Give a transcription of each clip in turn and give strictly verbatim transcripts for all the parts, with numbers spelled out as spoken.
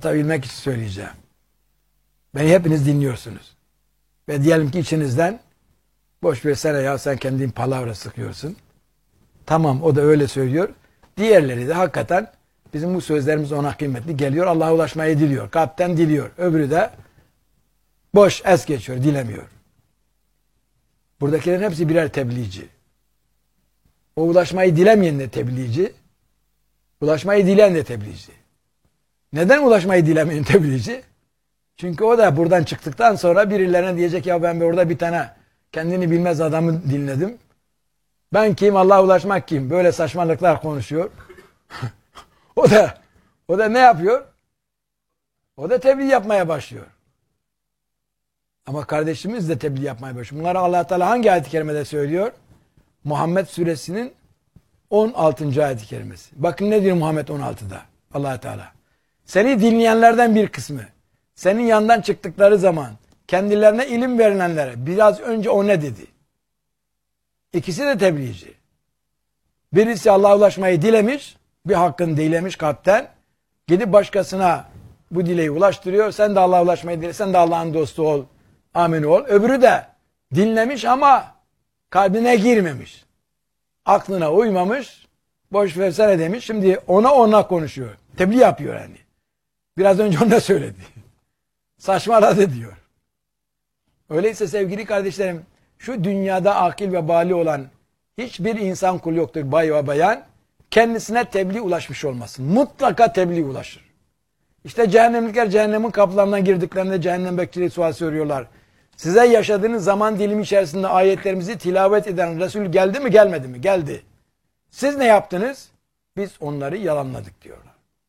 anlatabilmek için söyleyeceğim. Beni hepiniz dinliyorsunuz. Ve diyelim ki içinizden boş versene ya sen kendin palavra sıkıyorsun. Tamam o da öyle söylüyor. Diğerleri de hakikaten bizim bu sözlerimiz ona kıymetli geliyor. Allah'a ulaşmayı diliyor. Kalpten diliyor. Öbürü de boş es geçiyor. Dilemiyor. Buradakilerin hepsi birer tebliğci. O ulaşmayı dilemeyen de tebliğci. Ulaşmayı dileyen de tebliğci. Neden ulaşmayı dilemeyen tebliğci? Çünkü o da buradan çıktıktan sonra birilerine diyecek ya ben orada bir tane kendini bilmez adamı dinledim. Ben kim? Allah'a ulaşmak kim? Böyle saçmalıklar konuşuyor. o da o da ne yapıyor? O da tebliğ yapmaya başlıyor. Ama kardeşimiz de tebliğ yapmaya başlıyor. Bunları Allah Teala hangi ayet-i kerimede söylüyor? Muhammed suresinin on altıncı ayet-i kerimesi. Bakın ne diyor Muhammed on altıda Allah Teala. Seni dinleyenlerden bir kısmı senin yanından çıktıkları zaman kendilerine ilim verilenlere biraz önce o ne dedi? İkisi de tebliğci. Birisi Allah'a ulaşmayı dilemiş, bir hakkını dilemiş kalpten. Gidip başkasına bu dileği ulaştırıyor. Sen de Allah'a ulaşmayı dile, sen de Allah'ın dostu ol, amin ol. Öbürü de dinlemiş ama kalbine girmemiş. Aklına uymamış, boş versene demiş. Şimdi ona ona konuşuyor. Tebliğ yapıyor yani. Biraz önce ona söyledi. Saçmaladı diyor. Öyleyse sevgili kardeşlerim, şu dünyada akil ve bali olan hiçbir insan kul yoktur bay ve bayan, kendisine tebliğ ulaşmış olmasın. Mutlaka tebliğ ulaşır. İşte cehennemlikler cehennemin kapılarından girdiklerinde cehennem bekçileri sual soruyorlar. Size yaşadığınız zaman dilimi içerisinde ayetlerimizi tilavet eden Resul geldi mi gelmedi mi? Geldi. Siz ne yaptınız? Biz onları yalanladık diyorlar.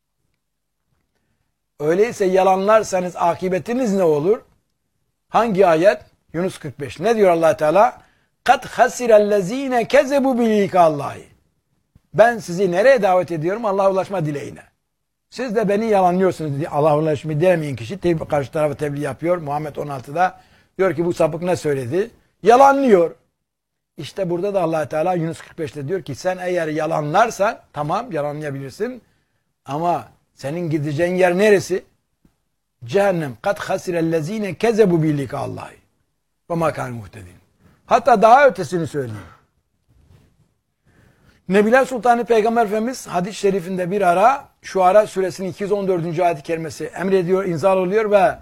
Öyleyse yalanlarsanız akıbetiniz ne olur? Hangi ayet? Yunus kırk beş. Ne diyor Allah Teala? Kat hasirellezine kezebu bilikallahi. Ben sizi nereye davet ediyorum? Allah'a ulaşma dileğine. Siz de beni yalanlıyorsunuz. Allah'a ulaşmayı dilemeyen kişi karşı tarafa tebliğ yapıyor. Muhammed on altıda diyor ki bu sapık ne söyledi? Yalanlıyor. İşte burada da Allah Teala Yunus kırk beşte diyor ki sen eğer yalanlarsan tamam yalanlayabilirsin ama senin gideceğin yer neresi? Cehennem. Kat hasirellezine kezebu bilikallahi. Ve makâne muhtedin. Hatta daha ötesini söyleyeyim. Nebiler Sultanı Peygamber Efendimiz hadis-i şerifinde bir ara Şuara suresinin iki yüz on dördüncü ayet-i kerimesi emrediyor, inzal oluyor ve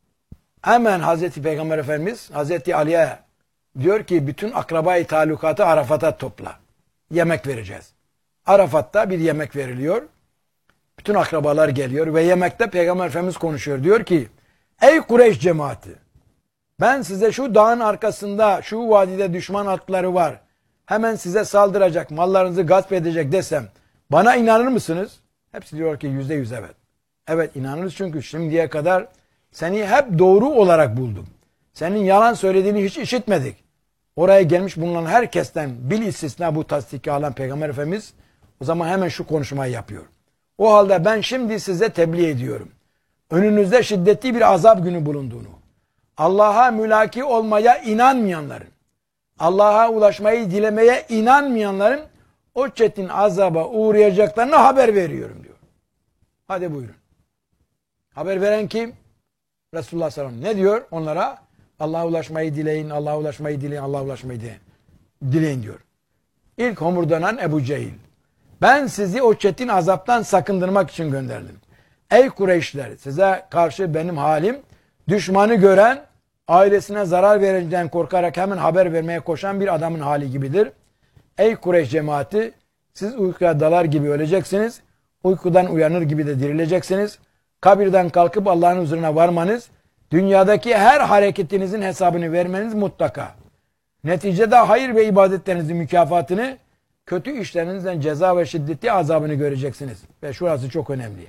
hemen Hazreti Peygamber Efendimiz Hazreti Ali'ye diyor ki bütün akrabayı talukatı Arafat'a topla. Yemek vereceğiz. Arafat'ta bir yemek veriliyor. Bütün akrabalar geliyor ve yemekte Peygamber Efendimiz konuşuyor. Diyor ki ey Kureyş cemaati ben size şu dağın arkasında şu vadide düşman atları var. Hemen size saldıracak, mallarınızı gasp edecek desem bana inanır mısınız? Hepsi diyor ki yüzde yüz evet. Evet inanırız çünkü şimdiye kadar seni hep doğru olarak buldum. Senin yalan söylediğini hiç işitmedik. Oraya gelmiş bulunan herkesten bil istisna bu tasdiki alan Peygamber Efendimiz o zaman hemen şu konuşmayı yapıyor. O halde ben şimdi size tebliğ ediyorum. Önünüzde şiddetli bir azap günü bulunduğunu, Allah'a mülaki olmaya inanmayanların, Allah'a ulaşmayı dilemeye inanmayanların o çetin azaba uğrayacaklarını haber veriyorum diyor. Hadi buyurun. Haber veren kim? Resulullah sallallahu aleyhi ve sellem. Ne diyor onlara? Allah'a ulaşmayı dileyin, Allah'a ulaşmayı dileyin, Allah'a ulaşmayı dileyin. Dileyin diyor. İlk homurdanan Ebu Cehil. Ben sizi o çetin azaptan sakındırmak için gönderdim. Ey Kureyşler size karşı benim halim düşmanı gören ailesine zarar vereceğinden korkarak hemen haber vermeye koşan bir adamın hali gibidir. Ey Kureyş cemaati siz uykuya dalar gibi öleceksiniz. Uykudan uyanır gibi de dirileceksiniz. Kabirden kalkıp Allah'ın huzuruna varmanız, dünyadaki her hareketinizin hesabını vermeniz mutlaka. Neticede hayır ve ibadetlerinizin mükafatını, kötü işlerinizden ceza ve şiddetli azabını göreceksiniz. Ve şurası çok önemli.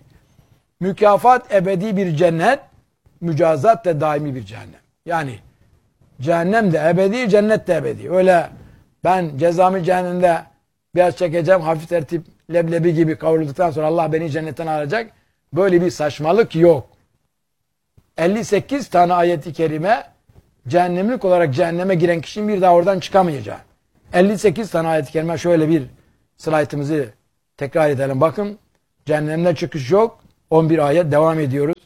Mükafat ebedi bir cennet, mücazat da daimi bir cehennem. Yani cehennem de ebedi, cennet de ebedi. Öyle ben cezamı cehennemde biraz çekeceğim, hafif tertip leblebi gibi kavrulduktan sonra Allah beni cennetten alacak. Böyle bir saçmalık yok. elli sekiz tane ayet-i kerime cehennemlik olarak cehenneme giren kişinin bir daha oradan çıkamayacağı. elli sekiz tane ayet-i kerime şöyle bir slaytımızı tekrar edelim. Bakın cehennemden çıkış yok. on bir ayet devam ediyoruz.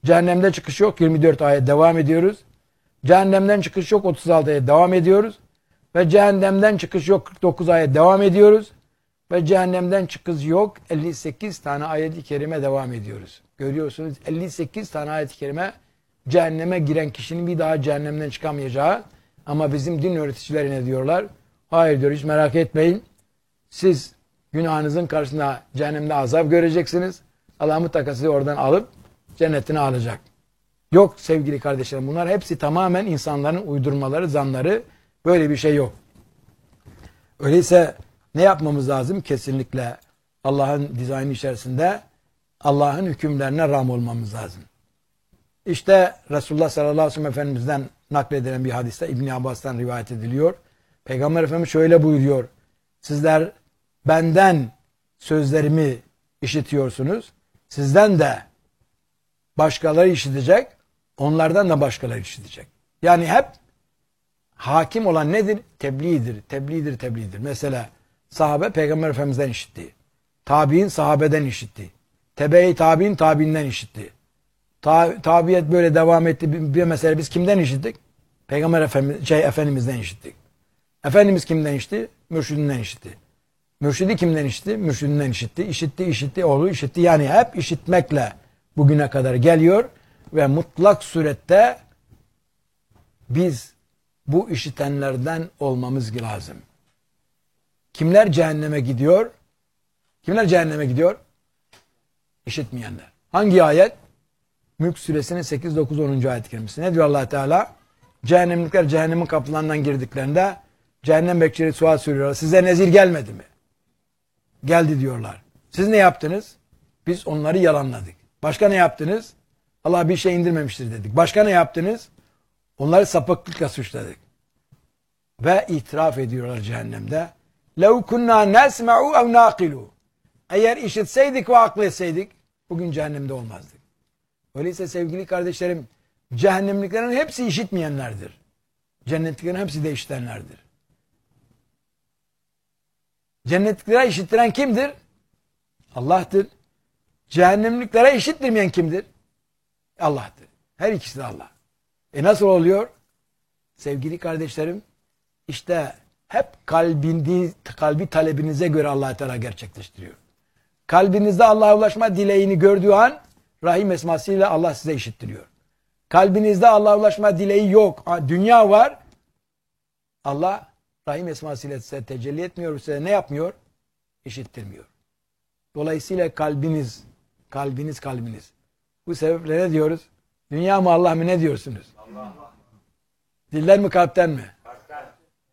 Cehennemde çıkış yok. yirmi dört ayet devam ediyoruz. Cehennemden çıkış yok. otuz altı ayet devam ediyoruz. Ve cehennemden çıkış yok. kırk dokuz ayet devam ediyoruz. Ve cehennemden çıkış yok. elli sekiz tane ayet-i kerime devam ediyoruz. Görüyorsunuz elli sekiz tane ayet-i kerime cehenneme giren kişinin bir daha cehennemden çıkamayacağı. Ama bizim din öğreticileri ne diyorlar? Hayır diyor, hiç merak etmeyin. Siz günahınızın karşısında cehennemde azap göreceksiniz. Allah mutlaka sizi oradan alıp cennetine alacak. Yok sevgili kardeşlerim, bunlar hepsi tamamen insanların uydurmaları, zanları. Böyle bir şey yok. Öyleyse ne yapmamız lazım? Kesinlikle Allah'ın dizaynı içerisinde Allah'ın hükümlerine ram olmamız lazım. İşte Resulullah sallallahu aleyhi ve sellem Efendimiz'den nakledilen bir hadiste İbn Abbas'tan rivayet ediliyor. Peygamber Efendimiz şöyle buyuruyor. Sizler benden sözlerimi işitiyorsunuz. Sizden de başkaları işitecek. Onlardan da başkaları işitecek. Yani hep hakim olan nedir? Tebliğdir. Tebliğdir, tebliğdir. Mesela sahabe Peygamber Efendimiz'den işitti. Tabi'in sahabeden işitti. Tebe-i tabi'in tabi'inden işitti. Ta tabiyet böyle devam etti. Bir, bir mesela biz kimden işittik? Peygamber Efendimiz, şey, Efendimiz'den işittik. Efendimiz kimden işitti? Mürşidinden işitti. Mürşidi kimden işitti? Mürşidinden işitti. İşitti, işitti, oğlu işitti. Yani hep işitmekle bugüne kadar geliyor ve mutlak surette biz bu işitenlerden olmamız lazım. Kimler cehenneme gidiyor? Kimler cehenneme gidiyor? İşitmeyenler. Hangi ayet? Mülk suresinin sekiz, dokuz, onuncu ayet-i kerimesi. Ne diyor Allah Teala? Cehennemlikler cehennemin kapılarından girdiklerinde cehennem bekçileri sual soruyorlar. Size nezir gelmedi mi? Geldi diyorlar. Siz ne yaptınız? Biz onları yalanladık. Başka ne yaptınız? Allah bir şey indirmemiştir dedik. Başka ne yaptınız? Onları sapıklıkla suçladık. Ve itiraf ediyorlar cehennemde. لَوْ كُنَّا نَسْمَعُوا اَوْ نَاقِلُوا Eğer işitseydik ve akıl etseydik bugün cehennemde olmazdık. Öyleyse sevgili kardeşlerim, cehennemliklerin hepsi işitmeyenlerdir. Cennetliklerin hepsi de işitenlerdir. Cennetliklere işittiren kimdir? Allah'tır. Cehennemliklere işittirmeyen kimdir? Allah'tır. Her ikisi de Allah. E nasıl oluyor? Sevgili kardeşlerim, işte hep kalbini, kalbi talebinize göre Allah Teala gerçekleştiriyor. Kalbinizde Allah'a ulaşma dileğini gördüğü an Rahim esmasıyla Allah size işittiriyor. Kalbinizde Allah'a ulaşma dileği yok. Dünya var. Allah Rahim esmasıyla size tecelli etmiyor. Size ne yapmıyor? İşittirmiyor. Dolayısıyla kalbiniz, kalbiniz, kalbiniz. Bu sebeple ne diyoruz? Dünya mı Allah mı ne diyorsunuz? Allah. Diller mi kalpten mi? Kalpten.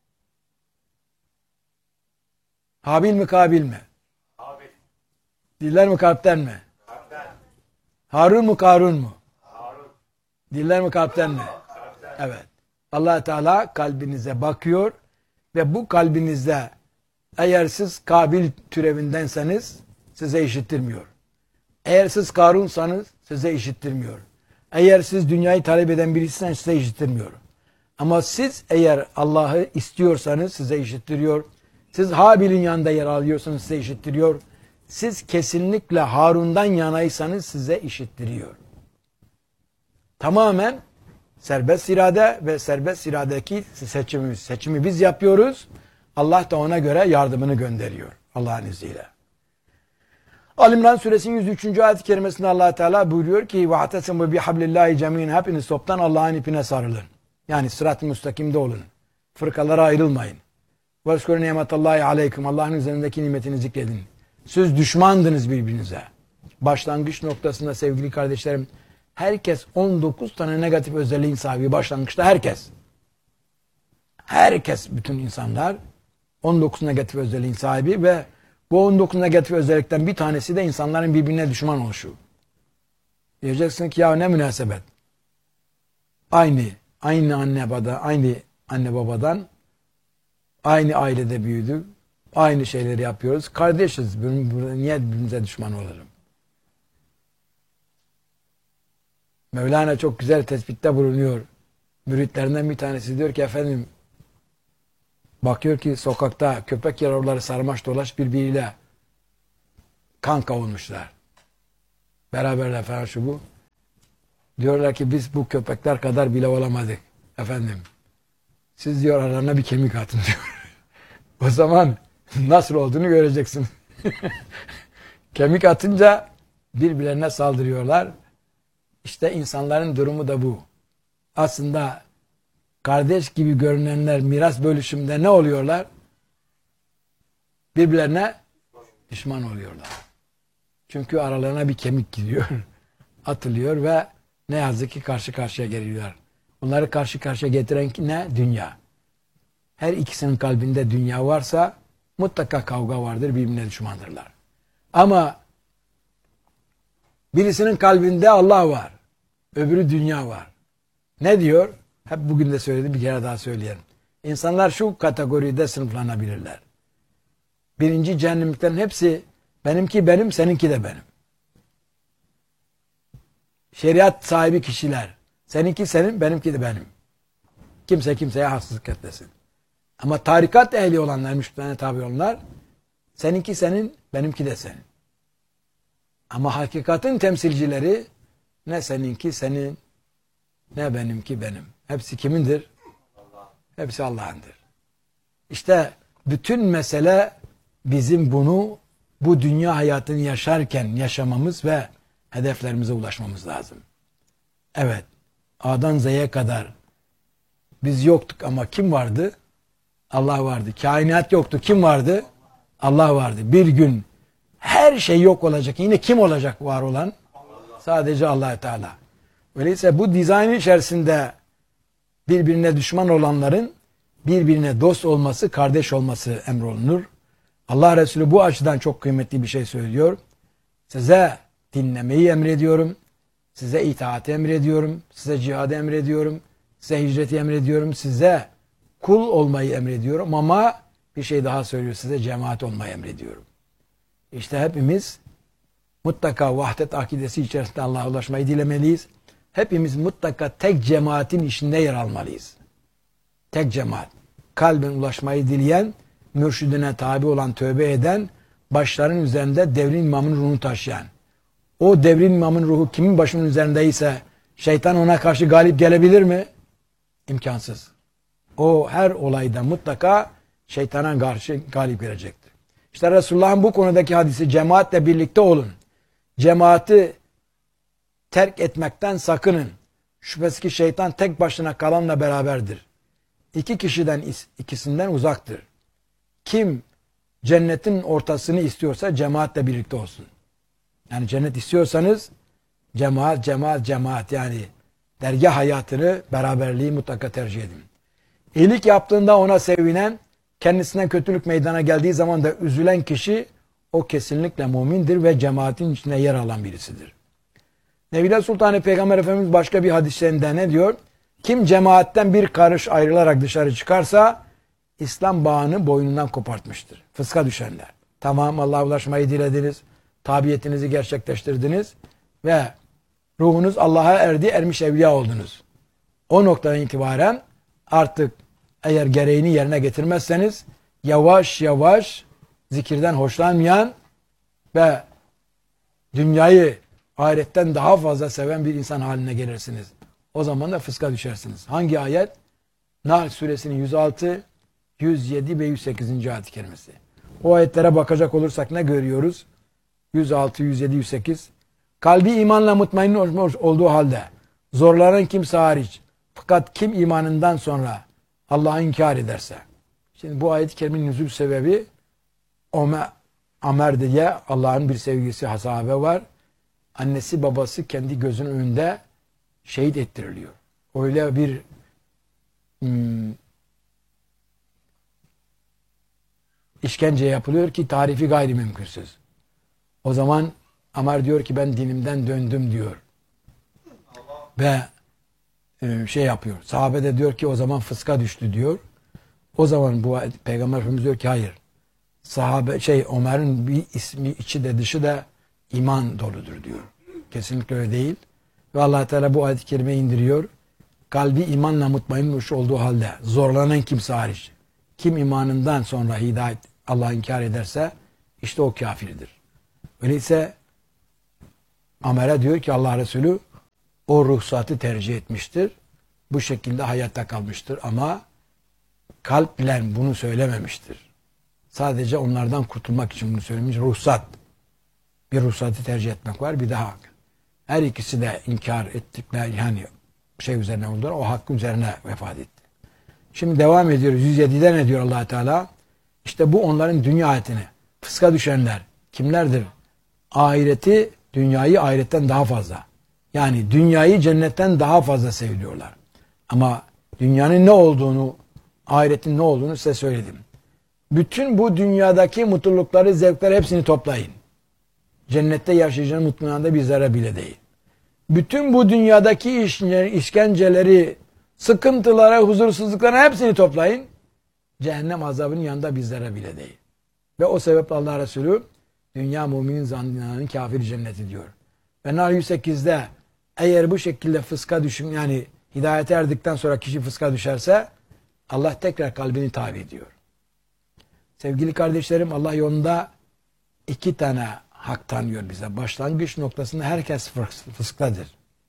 Habil mi Kabil mi? Habil. Diller mi kalpten mi? Kalpten. Harun mu Karun mu? Harun. Diller mi kalpten mi? Kalpten. Evet. Allah Teala kalbinize bakıyor ve bu kalbinizde eğer siz Kabil türevindenseniz size işittirmiyor. Eğer siz Karunsanız size işittirmiyor. Eğer siz dünyayı talep eden birisiniz size işittirmiyor. Ama siz eğer Allah'ı istiyorsanız size işittiriyor. Siz Habil'in yanında yer alıyorsanız size işittiriyor. Siz kesinlikle Harun'dan yanaysanız size işittiriyor. Tamamen serbest irade ve serbest iradedeki seçimimiz. Seçimi biz yapıyoruz. Allah da ona göre yardımını gönderiyor. Allah'ın izniyle. Al-İmran suresinin yüz üçüncü ayet-i kerimesinde Allah Teala buyuruyor ki وَاَعْتَسِمُوا بِحَبْلِ اللّٰهِ جَمِينَ Hepiniz toptan Allah'ın ipine sarılın. Yani sırat-ı müstakimde olun. Fırkalara ayrılmayın. وَاذْكُرُوا نِعْمَةَ اللّٰهِ عَلَيْكُمْ Allah'ın üzerindeki nimetini zikredin. Siz düşmandınız birbirinize. Başlangıç noktasında sevgili kardeşlerim, herkes on dokuz tane negatif özelliğin sahibi başlangıçta herkes. Herkes, bütün insanlar on dokuz negatif özelliğin sahibi ve bu on dokuz negatif özellikten bir tanesi de insanların birbirine düşman oluşu. Diyeceksin ki ya ne münasebet. Aynı, aynı anne baba, aynı anne babadan, aynı ailede büyüdük, aynı şeyleri yapıyoruz. Kardeşiz. Niye birbirimize düşman olalım? Mevlana çok güzel tespitte bulunuyor. Müritlerinden bir tanesi diyor ki efendim, bakıyor ki sokakta köpek yavruları sarmaş dolaş birbiriyle kan kavurmuşlar. Beraberler falan şu bu. Diyorlar ki biz bu köpekler kadar bile olamadık efendim. Siz diyor aralarına bir kemik atın diyor. O zaman nasıl olduğunu göreceksin. Kemik atınca birbirlerine saldırıyorlar. İşte insanların durumu da bu. Aslında kardeş gibi görünenler miras bölüşümde ne oluyorlar? Birbirlerine düşman oluyorlar. Çünkü aralarına bir kemik gidiyor. Atılıyor ve ne yazık ki karşı karşıya geliyorlar. Bunları karşı karşıya getiren ne? Dünya. Her ikisinin kalbinde dünya varsa mutlaka kavga vardır, birbirine düşmandırlar. Ama birisinin kalbinde Allah var. Öbürü dünya var. Ne diyor? Hep bugün de söyledim, bir kere daha söyleyelim. İnsanlar şu kategoride sınıflanabilirler. Birinci cehennemliklerin hepsi benimki benim, seninki de benim. Şeriat sahibi kişiler. Seninki senin, benimki de benim. Kimse kimseye haksızlık etmesin. Ama tarikat ehli olanlar, müşriklerine tabi olanlar, seninki senin, benimki de senin. Ama hakikatin temsilcileri ne seninki senin, ne benimki benim. Hepsi kimindir? Allah. Hepsi Allah'ındır. İşte bütün mesele bizim bunu bu dünya hayatını yaşarken yaşamamız ve hedeflerimize ulaşmamız lazım. Evet, A'dan Z'ye kadar biz yoktuk ama kim vardı? Allah vardı. Kainat yoktu. Kim vardı? Allah vardı. Bir gün her şey yok olacak. Yine kim olacak var olan? Allah. Sadece Allah Teala. Öyleyse bu dizayn içerisinde birbirine düşman olanların birbirine dost olması, kardeş olması emrolunur. Allah Resulü bu açıdan çok kıymetli bir şey söylüyor. Size dinlemeyi emrediyorum. Size itaati emrediyorum. Size cihadı emrediyorum. Size hicreti emrediyorum. Size kul olmayı emrediyorum ama bir şey daha söylüyor. Size cemaat olmayı emrediyorum. İşte hepimiz mutlaka vahdet akidesi içerisinde Allah'a ulaşmayı dilemeliyiz. Hepimiz mutlaka tek cemaatin içinde yer almalıyız. Tek cemaat. Kalben ulaşmayı dileyen, mürşidine tabi olan, tövbe eden, başların üzerinde devrin imamın ruhunu taşıyan. O devrin imamın ruhu kimin başının üzerindeyse şeytan ona karşı galip gelebilir mi? İmkansız. O her olayda mutlaka şeytana karşı galip gelecektir. İşte Resulullah'ın bu konudaki hadisi cemaatle birlikte olun. Cemaati terk etmekten sakının. Şüphesiz ki şeytan tek başına kalanla beraberdir. İki kişiden ikisinden uzaktır. Kim cennetin ortasını istiyorsa cemaatle birlikte olsun. Yani cennet istiyorsanız cemaat, cemaat, cemaat yani dergah hayatını, beraberliği mutlaka tercih edin. İyilik yaptığında ona sevinen, kendisine kötülük meydana geldiği zaman da üzülen kişi o kesinlikle mümindir ve cemaatin içinde yer alan birisidir. Nevile Sultanı Peygamber Efendimiz başka bir hadislerinde ne diyor? Kim cemaatten bir karış ayrılarak dışarı çıkarsa İslam bağını boynundan kopartmıştır. Fıska düşenler. Tamam, Allah'a ulaşmayı dilediniz, tabiyetinizi gerçekleştirdiniz ve ruhunuz Allah'a erdi, ermiş evliya oldunuz. O noktadan itibaren artık eğer gereğini yerine getirmezseniz yavaş yavaş zikirden hoşlanmayan ve dünyayı ahiretten daha fazla seven bir insan haline gelirsiniz. O zaman da fıska düşersiniz. Hangi ayet? Nahl suresinin yüz altı, yüz yedi ve yüz sekizinci ayet-i kerimesi. O ayetlere bakacak olursak ne görüyoruz? yüz altı, yüz yedi, yüz sekiz. Kalbi imanla mutmain olduğu halde zorlanan kimse hariç, fakat kim imanından sonra Allah'ı inkar ederse. Şimdi bu ayet-i kerimenin nüzul sebebi Ömer, Ömer diye Allah'ın bir sevgisi sahabe var. Annesi babası kendi gözünün önünde şehit ettiriliyor. Öyle bir hmm, işkence yapılıyor ki tarifi gayri mümkünsüz. O zaman Ömer diyor ki ben dinimden döndüm diyor. Ve e, şey yapıyor. Sahabe de diyor ki o zaman fıska düştü diyor. O zaman bu Peygamber Efendimiz diyor ki hayır. Sahabe şey Ömer'in bir ismi içi de dışı da iman doludur diyor. Kesinlikle öyle değil. Ve Allah Teala bu ayet-i kerime indiriyor. Kalbi imanla mutmainmiş olduğu halde zorlanan kimse hariç. Kim imanından sonra hidayet Allah'ı inkar ederse işte o kafirdir. Öyleyse Ömer'e diyor ki Allah Resulü o ruhsatı tercih etmiştir. Bu şekilde hayatta kalmıştır ama kalple bunu söylememiştir. Sadece onlardan kurtulmak için bunu söylemiş. Ruhsat. Bir ruhsatı tercih etmek var, bir de hak. Her ikisi de inkar ettikler, yani şey üzerine oldular. O hakkın üzerine vefat etti. Şimdi devam ediyoruz. yüz yedide ne diyor Allah Teala? İşte bu onların dünya hayatını. Fıska düşenler. Kimlerdir? Ahireti, dünyayı ahiretten daha fazla. Yani dünyayı cennetten daha fazla seviyorlar. Ama dünyanın ne olduğunu, ahiretin ne olduğunu size söyledim. Bütün bu dünyadaki mutlulukları, zevkleri hepsini toplayın. Cennette yaşayacağın mutluluğunda bir zerre bile değil. Bütün bu dünyadaki işkenceleri, sıkıntılara, huzursuzluklara hepsini toplayın. Cehennem azabının yanında bir zerre bile değil. Ve o sebeple Allah Resulü dünya müminin zannının kafir cenneti diyor. Ve Nahl yüz sekizde eğer bu şekilde fıska düşün, yani hidayete erdikten sonra kişi fıska düşerse Allah tekrar kalbini tabi ediyor. Sevgili kardeşlerim, Allah yolunda iki tane hak tanıyor bize. Başlangıç noktasında herkes fıskadır.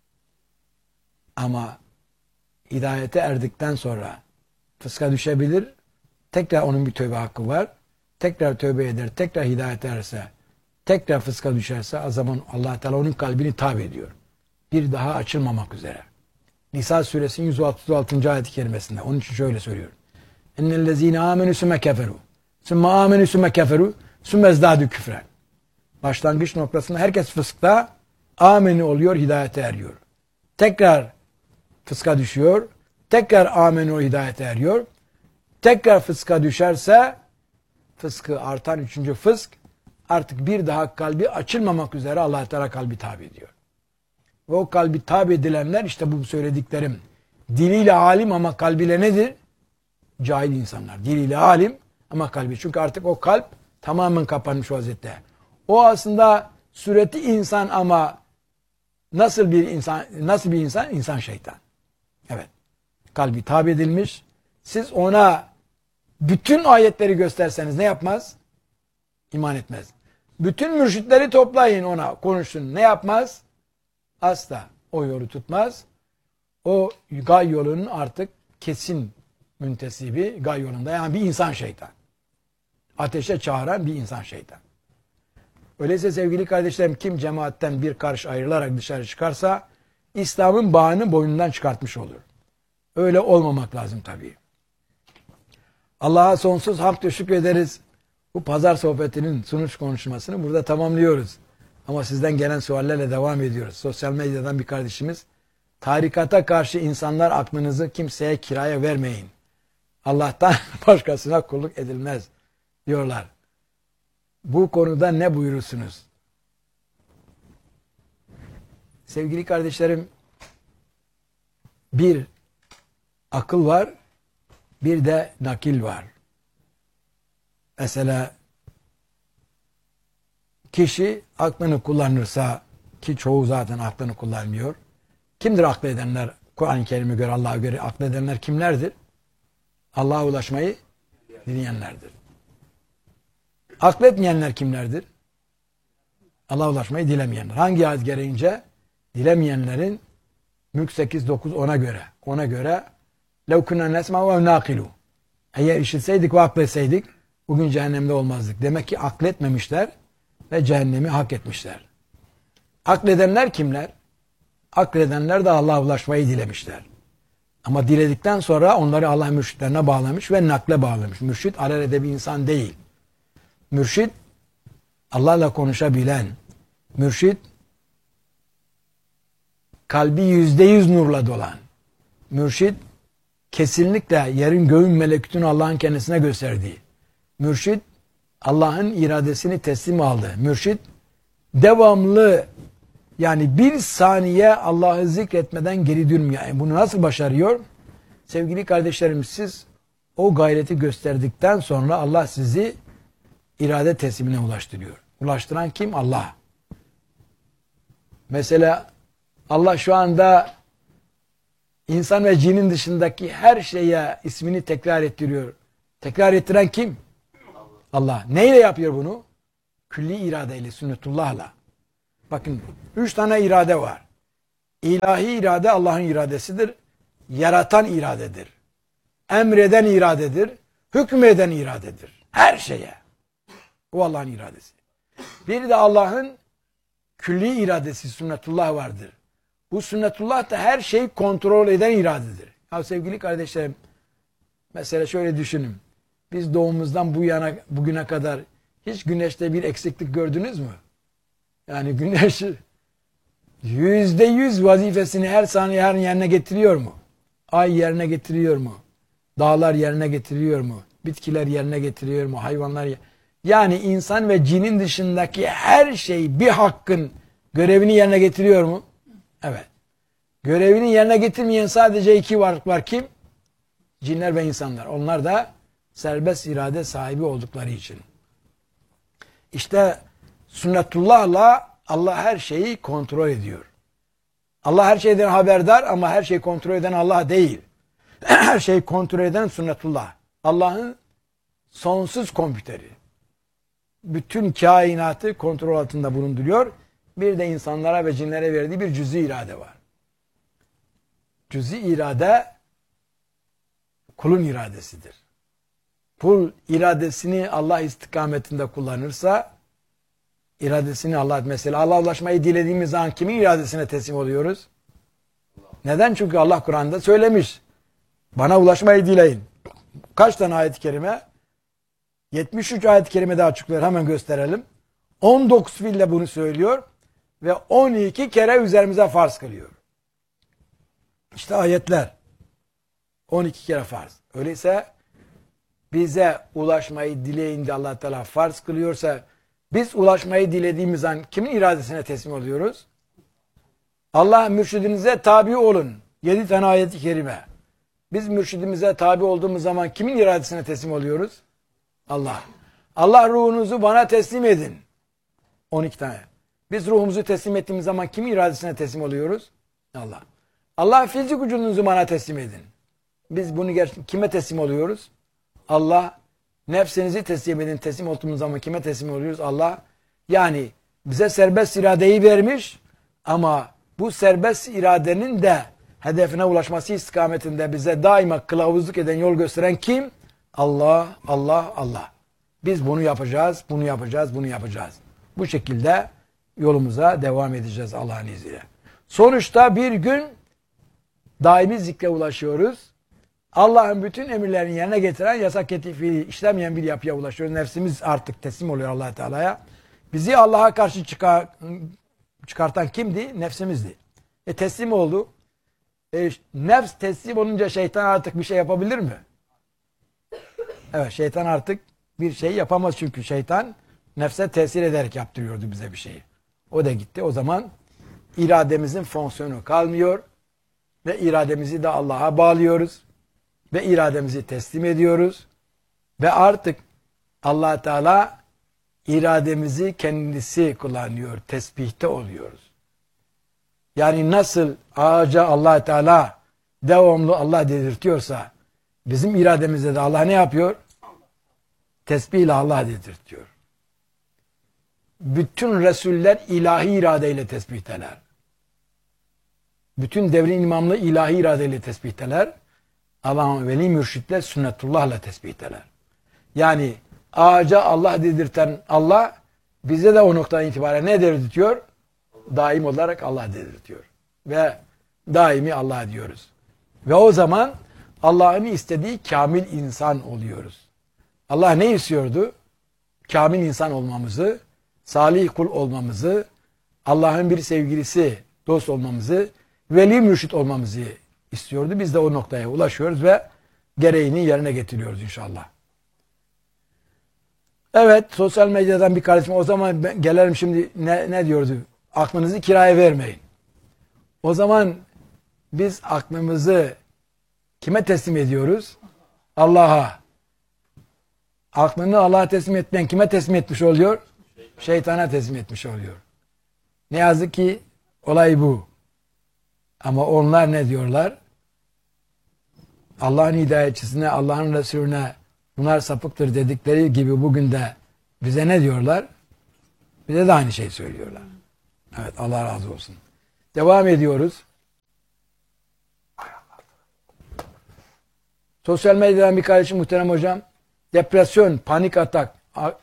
Ama hidayete erdikten sonra fıska düşebilir. Tekrar onun bir tövbe hakkı var. Tekrar tövbe eder, tekrar hidayete erse, tekrar fıska düşerse o zaman Allah Teala onun kalbini tabi ediyor. Bir daha açılmamak üzere. Nisa suresinin yüz otuz altıncı ayet-i kerimesinde. Onun için şöyle söylüyor. Ennellezine amenü sümme keferu. Sümme amenü sümme keferu. Sümme ezdâdü küfren. Başlangıç noktasında herkes fıskta, ameni oluyor, hidayete eriyor. Tekrar fıska düşüyor, tekrar ameni oluyor, hidayete eriyor. Tekrar fıska düşerse, fıskı artan üçüncü fısk, artık bir daha kalbi açılmamak üzere Allah Teala kalbi tabi ediyor. Ve o kalbi tabi edilenler işte bu söylediklerim. Diliyle alim ama kalbiyle nedir? Cahil insanlar. Diliyle alim ama kalbi. Çünkü artık o kalp tamamen kapanmış vaziyette. O aslında sureti insan ama nasıl bir insan? Nasıl bir insan? İnsan şeytan. Evet. Kalbi tabi edilmiş. Siz ona bütün ayetleri gösterseniz ne yapmaz? İman etmez. Bütün mürşitleri toplayın ona, konuşsun. Ne yapmaz? Asla o yolu tutmaz. O gay yolunun artık kesin müntesibi gay yolunda. Yani bir insan şeytan. Ateşe çağıran bir insan şeytan. Öyleyse sevgili kardeşlerim, kim cemaatten bir karış ayrılarak dışarı çıkarsa İslam'ın bağını boynundan çıkartmış olur. Öyle olmamak lazım tabii. Allah'a sonsuz hamd ve şükür ederiz. Bu pazar sohbetinin sunuş konuşmasını burada tamamlıyoruz. Ama sizden gelen suallerle devam ediyoruz. Sosyal medyadan bir kardeşimiz, tarikata karşı insanlar aklınızı kimseye kiraya vermeyin. Allah'tan başkasına kulluk edilmez diyorlar. Bu konuda ne buyurursunuz? Sevgili kardeşlerim, bir akıl var, bir de nakil var. Mesela kişi aklını kullanırsa, ki çoğu zaten aklını kullanmıyor. Kimdir akledenler? Kur'an-ı Kerim'e göre, Allah'a göre akledenler kimlerdir? Allah'a ulaşmayı dileyenlerdir. Akletmeyenler kimlerdir? Allah'a ulaşmayı dilemeyenler. Hangi ayet gereğince? Dilemeyenlerin Mülk sekiz dokuz ona göre. Ona göre لَوْ كُنَّا نَسْمَعُ وَاَوْ نَاقِلُوا Eğer işitseydik ve akletseydik bugün cehennemde olmazdık. Demek ki akletmemişler ve cehennemi hak etmişler. Akledenler kimler? Akledenler de Allah'a ulaşmayı dilemişler. Ama diledikten sonra onları Allah mürşitlerine bağlamış ve nakle bağlamış. Mürşit alelade bir insan değil. Mürşit Allah'la konuşabilen, mürşit kalbi yüzde yüz nurla dolan, mürşit kesinlikle yerin göğün melekutunu Allah'ın kendisine gösterdiği, mürşit Allah'ın iradesini teslim aldı. Mürşit devamlı, yani bir saniye Allah'ı zikretmeden geri durmuyor. Yani bunu nasıl başarıyor? Sevgili kardeşlerim, siz o gayreti gösterdikten sonra Allah sizi irade teslimine ulaştırıyor. Ulaştıran kim? Allah. Mesela Allah şu anda insan ve cinin dışındaki her şeye ismini tekrar ettiriyor. Tekrar ettiren kim? Allah. Neyle yapıyor bunu? Külli iradeyle, sünnetullah'la. Bakın üç tane irade var. İlahi irade Allah'ın iradesidir. Yaratan iradedir. Emreden iradedir. Hükmeden iradedir. Her şeye. O Allah'ın iradesi. Bir de Allah'ın külli iradesi, sünnetullah vardır. Bu sünnetullah da her şeyi kontrol eden iradedir. Ya sevgili kardeşlerim, mesela şöyle düşünün. Biz doğumumuzdan bu yana bugüne kadar hiç güneşte bir eksiklik gördünüz mü? Yani güneş yüzde yüz vazifesini her saniye her yerine getiriyor mu? Ay yerine getiriyor mu? Dağlar yerine getiriyor mu? Bitkiler yerine getiriyor mu? Hayvanlar yerine... Yani insan ve cinin dışındaki her şey bir hakkın görevini yerine getiriyor mu? Evet. Görevini yerine getirmeyen sadece iki varlık var. Kim? Cinler ve insanlar. Onlar da serbest irade sahibi oldukları için. İşte sünnetullahla Allah her şeyi kontrol ediyor. Allah her şeyden haberdar ama her şeyi kontrol eden Allah değil. Her şeyi kontrol eden sünnetullah. Allah'ın sonsuz kompüteri. Bütün kainatı kontrol altında bulunduruyor. Bir de insanlara ve cinlere verdiği bir cüz'i irade var. Cüz'i irade kulun iradesidir. Kul iradesini Allah istikametinde kullanırsa, iradesini Allah, mesela Allah'a ulaşmayı dilediğimiz zaman kimin iradesine teslim oluyoruz? Neden? Çünkü Allah Kur'an'da söylemiş. Bana ulaşmayı dileyin. Kaç tane ayet-i kerime? yetmiş üç ayet-i kerime daha açıklıyor. Hemen gösterelim. on dokuz fiille bunu söylüyor ve on iki kere üzerimize farz kılıyor. İşte ayetler. on iki kere farz. Öyleyse bize ulaşmayı dileyince Allah Teala farz kılıyorsa, biz ulaşmayı dilediğimiz an kimin iradesine teslim oluyoruz? Allah mürşidinize tabi olun. Yedi tane ayet-i kerime. Biz mürşidimize tabi olduğumuz zaman kimin iradesine teslim oluyoruz? Allah. Allah ruhunuzu bana teslim edin. on iki tane. Biz ruhumuzu teslim ettiğimiz zaman kimin iradesine teslim oluyoruz? Allah. Allah fizik vücudunuzu bana teslim edin. Biz bunu gerçekten kime teslim oluyoruz? Allah. Nefsinizi teslim edin. Teslim olduğumuz zaman kime teslim oluyoruz? Allah. Yani bize serbest iradeyi vermiş ama bu serbest iradenin de hedefine ulaşması istikametinde bize daima kılavuzluk eden, yol gösteren kim? Allah, Allah, Allah. Biz bunu yapacağız, bunu yapacağız, bunu yapacağız. Bu şekilde yolumuza devam edeceğiz Allah'ın izniyle. Sonuçta bir gün daimi zikre ulaşıyoruz. Allah'ın bütün emirlerini yerine getiren, yasak ettiği fiili işlemeyen bir yapıya ulaşıyoruz. Nefsimiz artık teslim oluyor Allah Teala'ya. Bizi Allah'a karşı çıkar, çıkartan kimdi? Nefsimizdi. E teslim oldu. E, nefs teslim olunca şeytan artık bir şey yapabilir mi? Evet, şeytan artık bir şey yapamaz çünkü şeytan nefse tesir ederek yaptırıyordu bize bir şeyi. O da gitti. O zaman irademizin fonksiyonu kalmıyor ve irademizi de Allah'a bağlıyoruz ve irademizi teslim ediyoruz ve artık Allah Teala irademizi kendisi kullanıyor, tesbihte oluyoruz. Yani nasıl ağaca Allah Teala devamlı Allah dedirtiyorsa, bizim irademizde de Allah ne yapıyor? Tesbihle Allah dedirtiyor. Bütün Resuller ilahi iradeyle tesbihteler. Bütün devrin imamlı ilahi iradeyle tesbihteler. Allah'ın veli mürşitler sünnetullahla tesbihteler. Yani ağaca Allah dedirten Allah bize de o noktadan itibaren ne dedirtiyor? Daim olarak Allah dedirtiyor. Ve daimi Allah diyoruz. Ve o zaman Allah'ın istediği kamil insan oluyoruz. Allah ne istiyordu? Kamil insan olmamızı, salih kul olmamızı, Allah'ın bir sevgilisi, dost olmamızı, veli mürşit olmamızı istiyordu. Biz de o noktaya ulaşıyoruz ve gereğini yerine getiriyoruz inşallah. Evet, sosyal medyadan bir kardeşim, o zaman ben, gelelim şimdi ne, ne diyordu? Aklınızı kiraya vermeyin. O zaman biz aklımızı kime teslim ediyoruz? Allah'a. Aklını Allah'a teslim etmeyen kime teslim etmiş oluyor? Şeytana teslim etmiş oluyor. Ne yazık ki olay bu. Ama onlar ne diyorlar? Allah'ın hidayetçisine, Allah'ın Resulüne bunlar sapıktır dedikleri gibi bugün de bize ne diyorlar? Bize de aynı şey söylüyorlar. Evet, Allah razı olsun. Devam ediyoruz. Sosyal medyadan bir kardeşim muhterem hocam depresyon, panik atak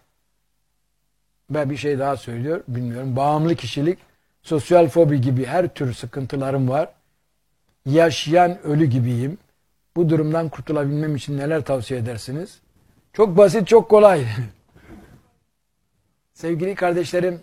ve bir şey daha söylüyor. Bilmiyorum. Bağımlı kişilik, sosyal fobi gibi her tür sıkıntılarım var. Yaşayan ölü gibiyim. Bu durumdan kurtulabilmem için neler tavsiye edersiniz? Çok basit, çok kolay. Sevgili kardeşlerim,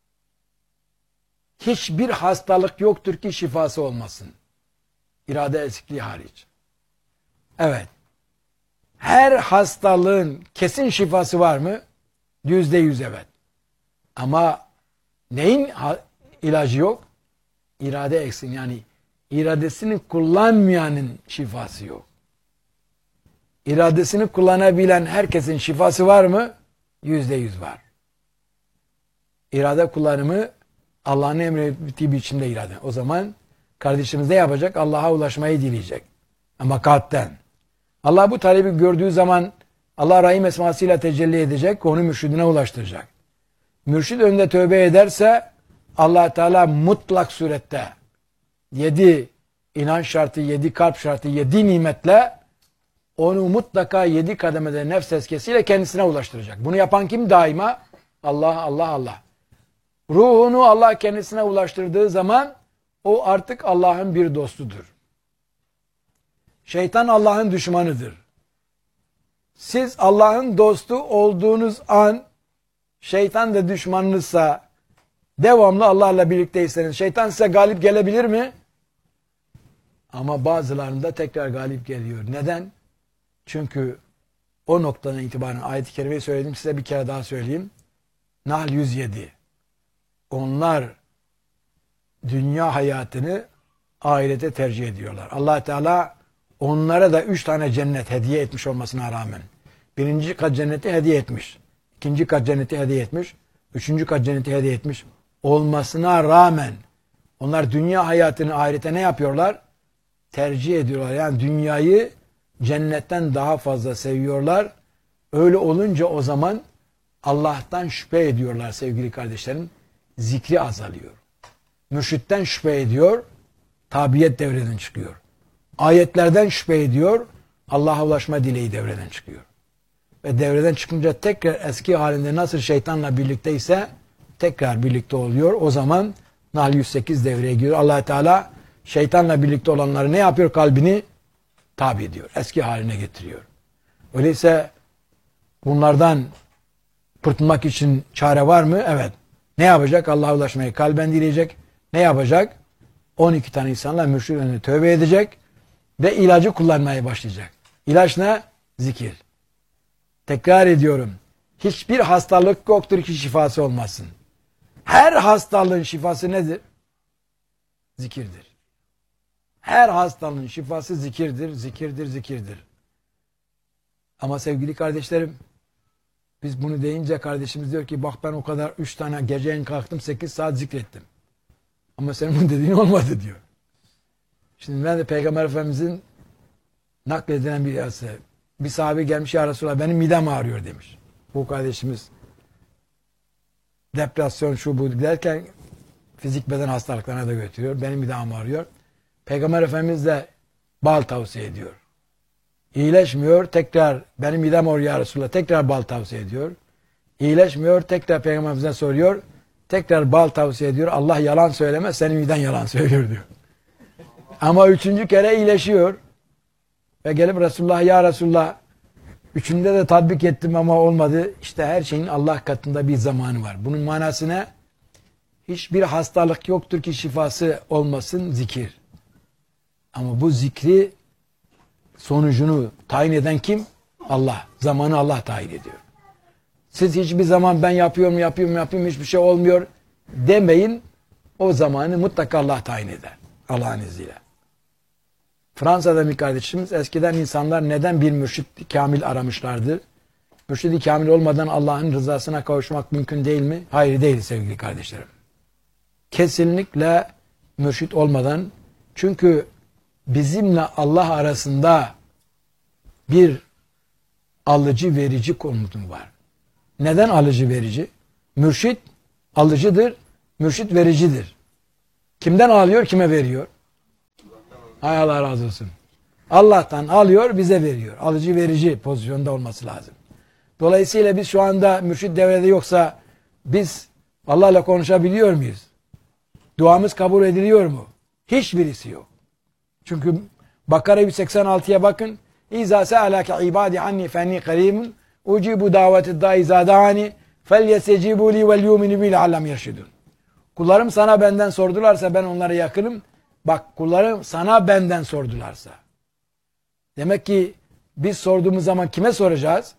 hiçbir hastalık yoktur ki şifası olmasın. İrade eksikliği hariç. Evet. Her hastalığın kesin şifası var mı? Yüzde yüz evet. Ama neyin ilacı yok? İrade eksin. Yani iradesini kullanmayanın şifası yok. İradesini kullanabilen herkesin şifası var mı? Yüzde yüz var. İrade kullanımı Allah'ın emrettiği biçimde irade. O zaman kardeşimiz ne yapacak? Allah'a ulaşmayı dileyecek. Ama kalpten. Allah bu talebi gördüğü zaman Allah Rahim esmasıyla tecelli edecek, onu mürşidine ulaştıracak. Mürşid önünde tövbe ederse Allah Teala mutlak surette yedi inanç şartı, yedi kalp şartı, yedi nimetle onu mutlaka yedi kademede nefs tezkiyesiyle kendisine ulaştıracak. Bunu yapan kim daima? Allah, Allah, Allah. Ruhunu Allah kendisine ulaştırdığı zaman o artık Allah'ın bir dostudur. Şeytan Allah'ın düşmanıdır. Siz Allah'ın dostu olduğunuz an şeytan da düşmanınızsa devamlı Allah'la birlikteyseniz şeytan size galip gelebilir mi? Ama bazılarında tekrar galip geliyor. Neden? Çünkü o noktadan itibaren ayet-i kerimeyi söyledim, size bir kere daha söyleyeyim. Nahl yüz yedi. Onlar dünya hayatını ahirete tercih ediyorlar. Allah Teala onlara da üç tane cennet hediye etmiş olmasına rağmen. Birinci kat cenneti hediye etmiş. İkinci kat cenneti hediye etmiş. Üçüncü kat cenneti hediye etmiş. Olmasına rağmen onlar dünya hayatını ahirete ne yapıyorlar? Tercih ediyorlar. Yani dünyayı cennetten daha fazla seviyorlar. Öyle olunca o zaman Allah'tan şüphe ediyorlar sevgili kardeşlerim. Zikri azalıyor. Mürşitten şüphe ediyor. Tabiyet devreden çıkıyor. Ayetlerden şüphe ediyor. Allah'a ulaşma dileği devreden çıkıyor. Ve devreden çıkınca tekrar eski halinde nasıl şeytanla birlikteyse tekrar birlikte oluyor. O zaman Nahl yüz sekiz devreye giriyor. Allah Teala şeytanla birlikte olanları ne yapıyor? Kalbini tabi ediyor. Eski haline getiriyor. Öyleyse bunlardan kurtulmak için çare var mı? Evet. Ne yapacak? Allah'a ulaşmayı kalben dileyecek. Ne yapacak? on iki tane insanla mürşid önüne tövbe edecek ve ilacı kullanmaya başlayacak. İlaç ne? Zikir. Tekrar ediyorum. Hiçbir hastalık yoktur ki şifası olmasın. Her hastalığın şifası nedir? Zikirdir. Her hastalığın şifası zikirdir, zikirdir, zikirdir. Ama sevgili kardeşlerim, biz bunu deyince kardeşimiz diyor ki bak ben o kadar üç tane geceyin kalktım sekiz saat zikrettim. Ama senin bu dediğin olmadı diyor. Şimdi ben de Peygamber Efendimizin nakledilen bir yazısı. Bir sahabe gelmiş ya Resulallah benim midem ağrıyor demiş. Bu kardeşimiz depresyon şu bu derken fizik beden hastalıklarına da götürüyor. Benim midem ağrıyor. Peygamber Efendimiz de bal tavsiye ediyor. İyileşmiyor. Tekrar benim midem ağrıyor ya Resulallah. Tekrar bal tavsiye ediyor. İyileşmiyor. Tekrar Peygamber Efendimiz'e soruyor. Tekrar bal tavsiye ediyor. Allah yalan söylemez. Senin miden yalan söylüyor diyor. Ama üçüncü kere iyileşiyor. Ve gelip Resulullah ya Resulullah üçünde de tatbik ettim ama olmadı. İşte her şeyin Allah katında bir zamanı var. Bunun manası ne? Hiçbir hastalık yoktur ki şifası olmasın zikir. Ama bu zikri sonucunu tayin eden kim? Allah. Zamanı Allah tayin ediyor. Siz hiçbir zaman ben yapıyorum, yapıyorum, yapıyorum hiçbir şey olmuyor demeyin. O zamanı mutlaka Allah tayin eder. Allah'ın izniyle. Fransa'da bir kardeşimiz eskiden insanlar neden bir mürşid-i kamil aramışlardı? Mürşid-i kamil olmadan Allah'ın rızasına kavuşmak mümkün değil mi? Hayır değil sevgili kardeşlerim. Kesinlikle mürşid olmadan, çünkü bizimle Allah arasında bir alıcı verici konumu var. Neden alıcı verici? Mürşid alıcıdır, mürşid vericidir. Kimden alıyor, kime veriyor? Hay Allah razı olsun. Allah'tan alıyor, bize veriyor. Alıcı verici pozisyonda olması lazım. Dolayısıyla biz şu anda mürşid devrede yoksa biz Allah'la konuşabiliyor muyuz? Duamız kabul ediliyor mu? Hiçbirisi yok. Çünkü Bakara yüz seksen altıya bakın. İza se'alake ibadi anni fenni karimun ucibu daveti da'i zadani felyesecibu li vel yuminu bil alem yerşidun. Kullarım sana benden sordularsa ben onlara yakınım. Bak kullarım sana benden sordularsa. Demek ki biz sorduğumuz zaman kime soracağız?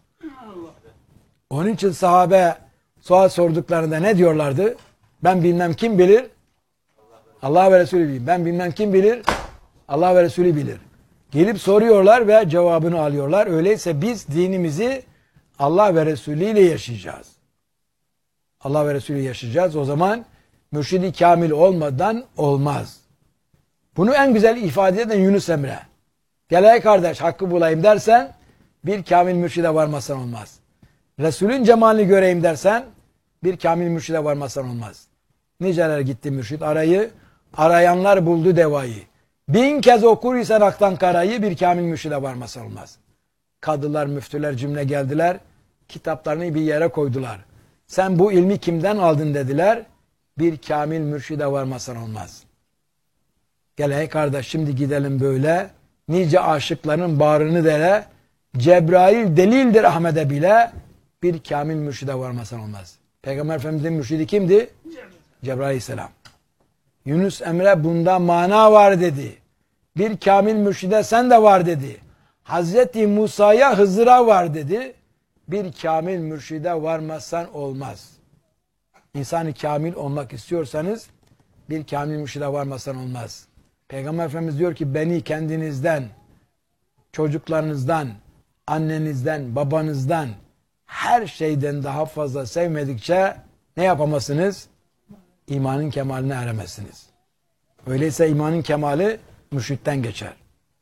Onun için sahabe sual sorduklarında ne diyorlardı? Ben bilmem kim bilir? Allah ve Resulü bilir. Ben bilmem kim bilir? Allah ve Resulü bilir. Gelip soruyorlar ve cevabını alıyorlar. Öyleyse biz dinimizi Allah ve Resulü ile yaşayacağız. Allah ve Resulü ile yaşayacağız. O zaman mürşidi kamil olmadan olmaz. Bunu en güzel ifade eden Yunus Emre. Gel ey kardeş hakkı bulayım dersen bir kamil mürşide varmasan olmaz. Resulün cemalini göreyim dersen bir kamil mürşide varmasan olmaz. Niceler gitti mürşid arayı, arayanlar buldu devayı. Bin kez okur isen aktan karayı bir kamil mürşide varmasan olmaz. Kadılar, müftüler cümle geldiler, kitaplarını bir yere koydular. Sen bu ilmi kimden aldın dediler, bir kamil mürşide varmasan olmaz. Gel ey kardeş şimdi gidelim böyle, nice aşıkların bağrını dere, Cebrail delildir Ahmet'e bile, bir kamil mürşide varmasan olmaz. Peygamber Efendimiz'in mürşidi kimdi? Cebrail Aleyhisselam. Yunus Emre bunda mana var dedi. Bir kamil mürşide sen de var dedi. Hazreti Musa'ya Hızır'a var dedi. Bir kamil mürşide varmazsan olmaz. İnsan-ı kamil olmak istiyorsanız bir kamil mürşide varmazsan olmaz. Peygamber Efendimiz diyor ki beni kendinizden, çocuklarınızdan, annenizden, babanızdan her şeyden daha fazla sevmedikçe ne yapamazsınız? İmanın kemaline eremezsiniz. Öyleyse imanın kemali mürşitten geçer.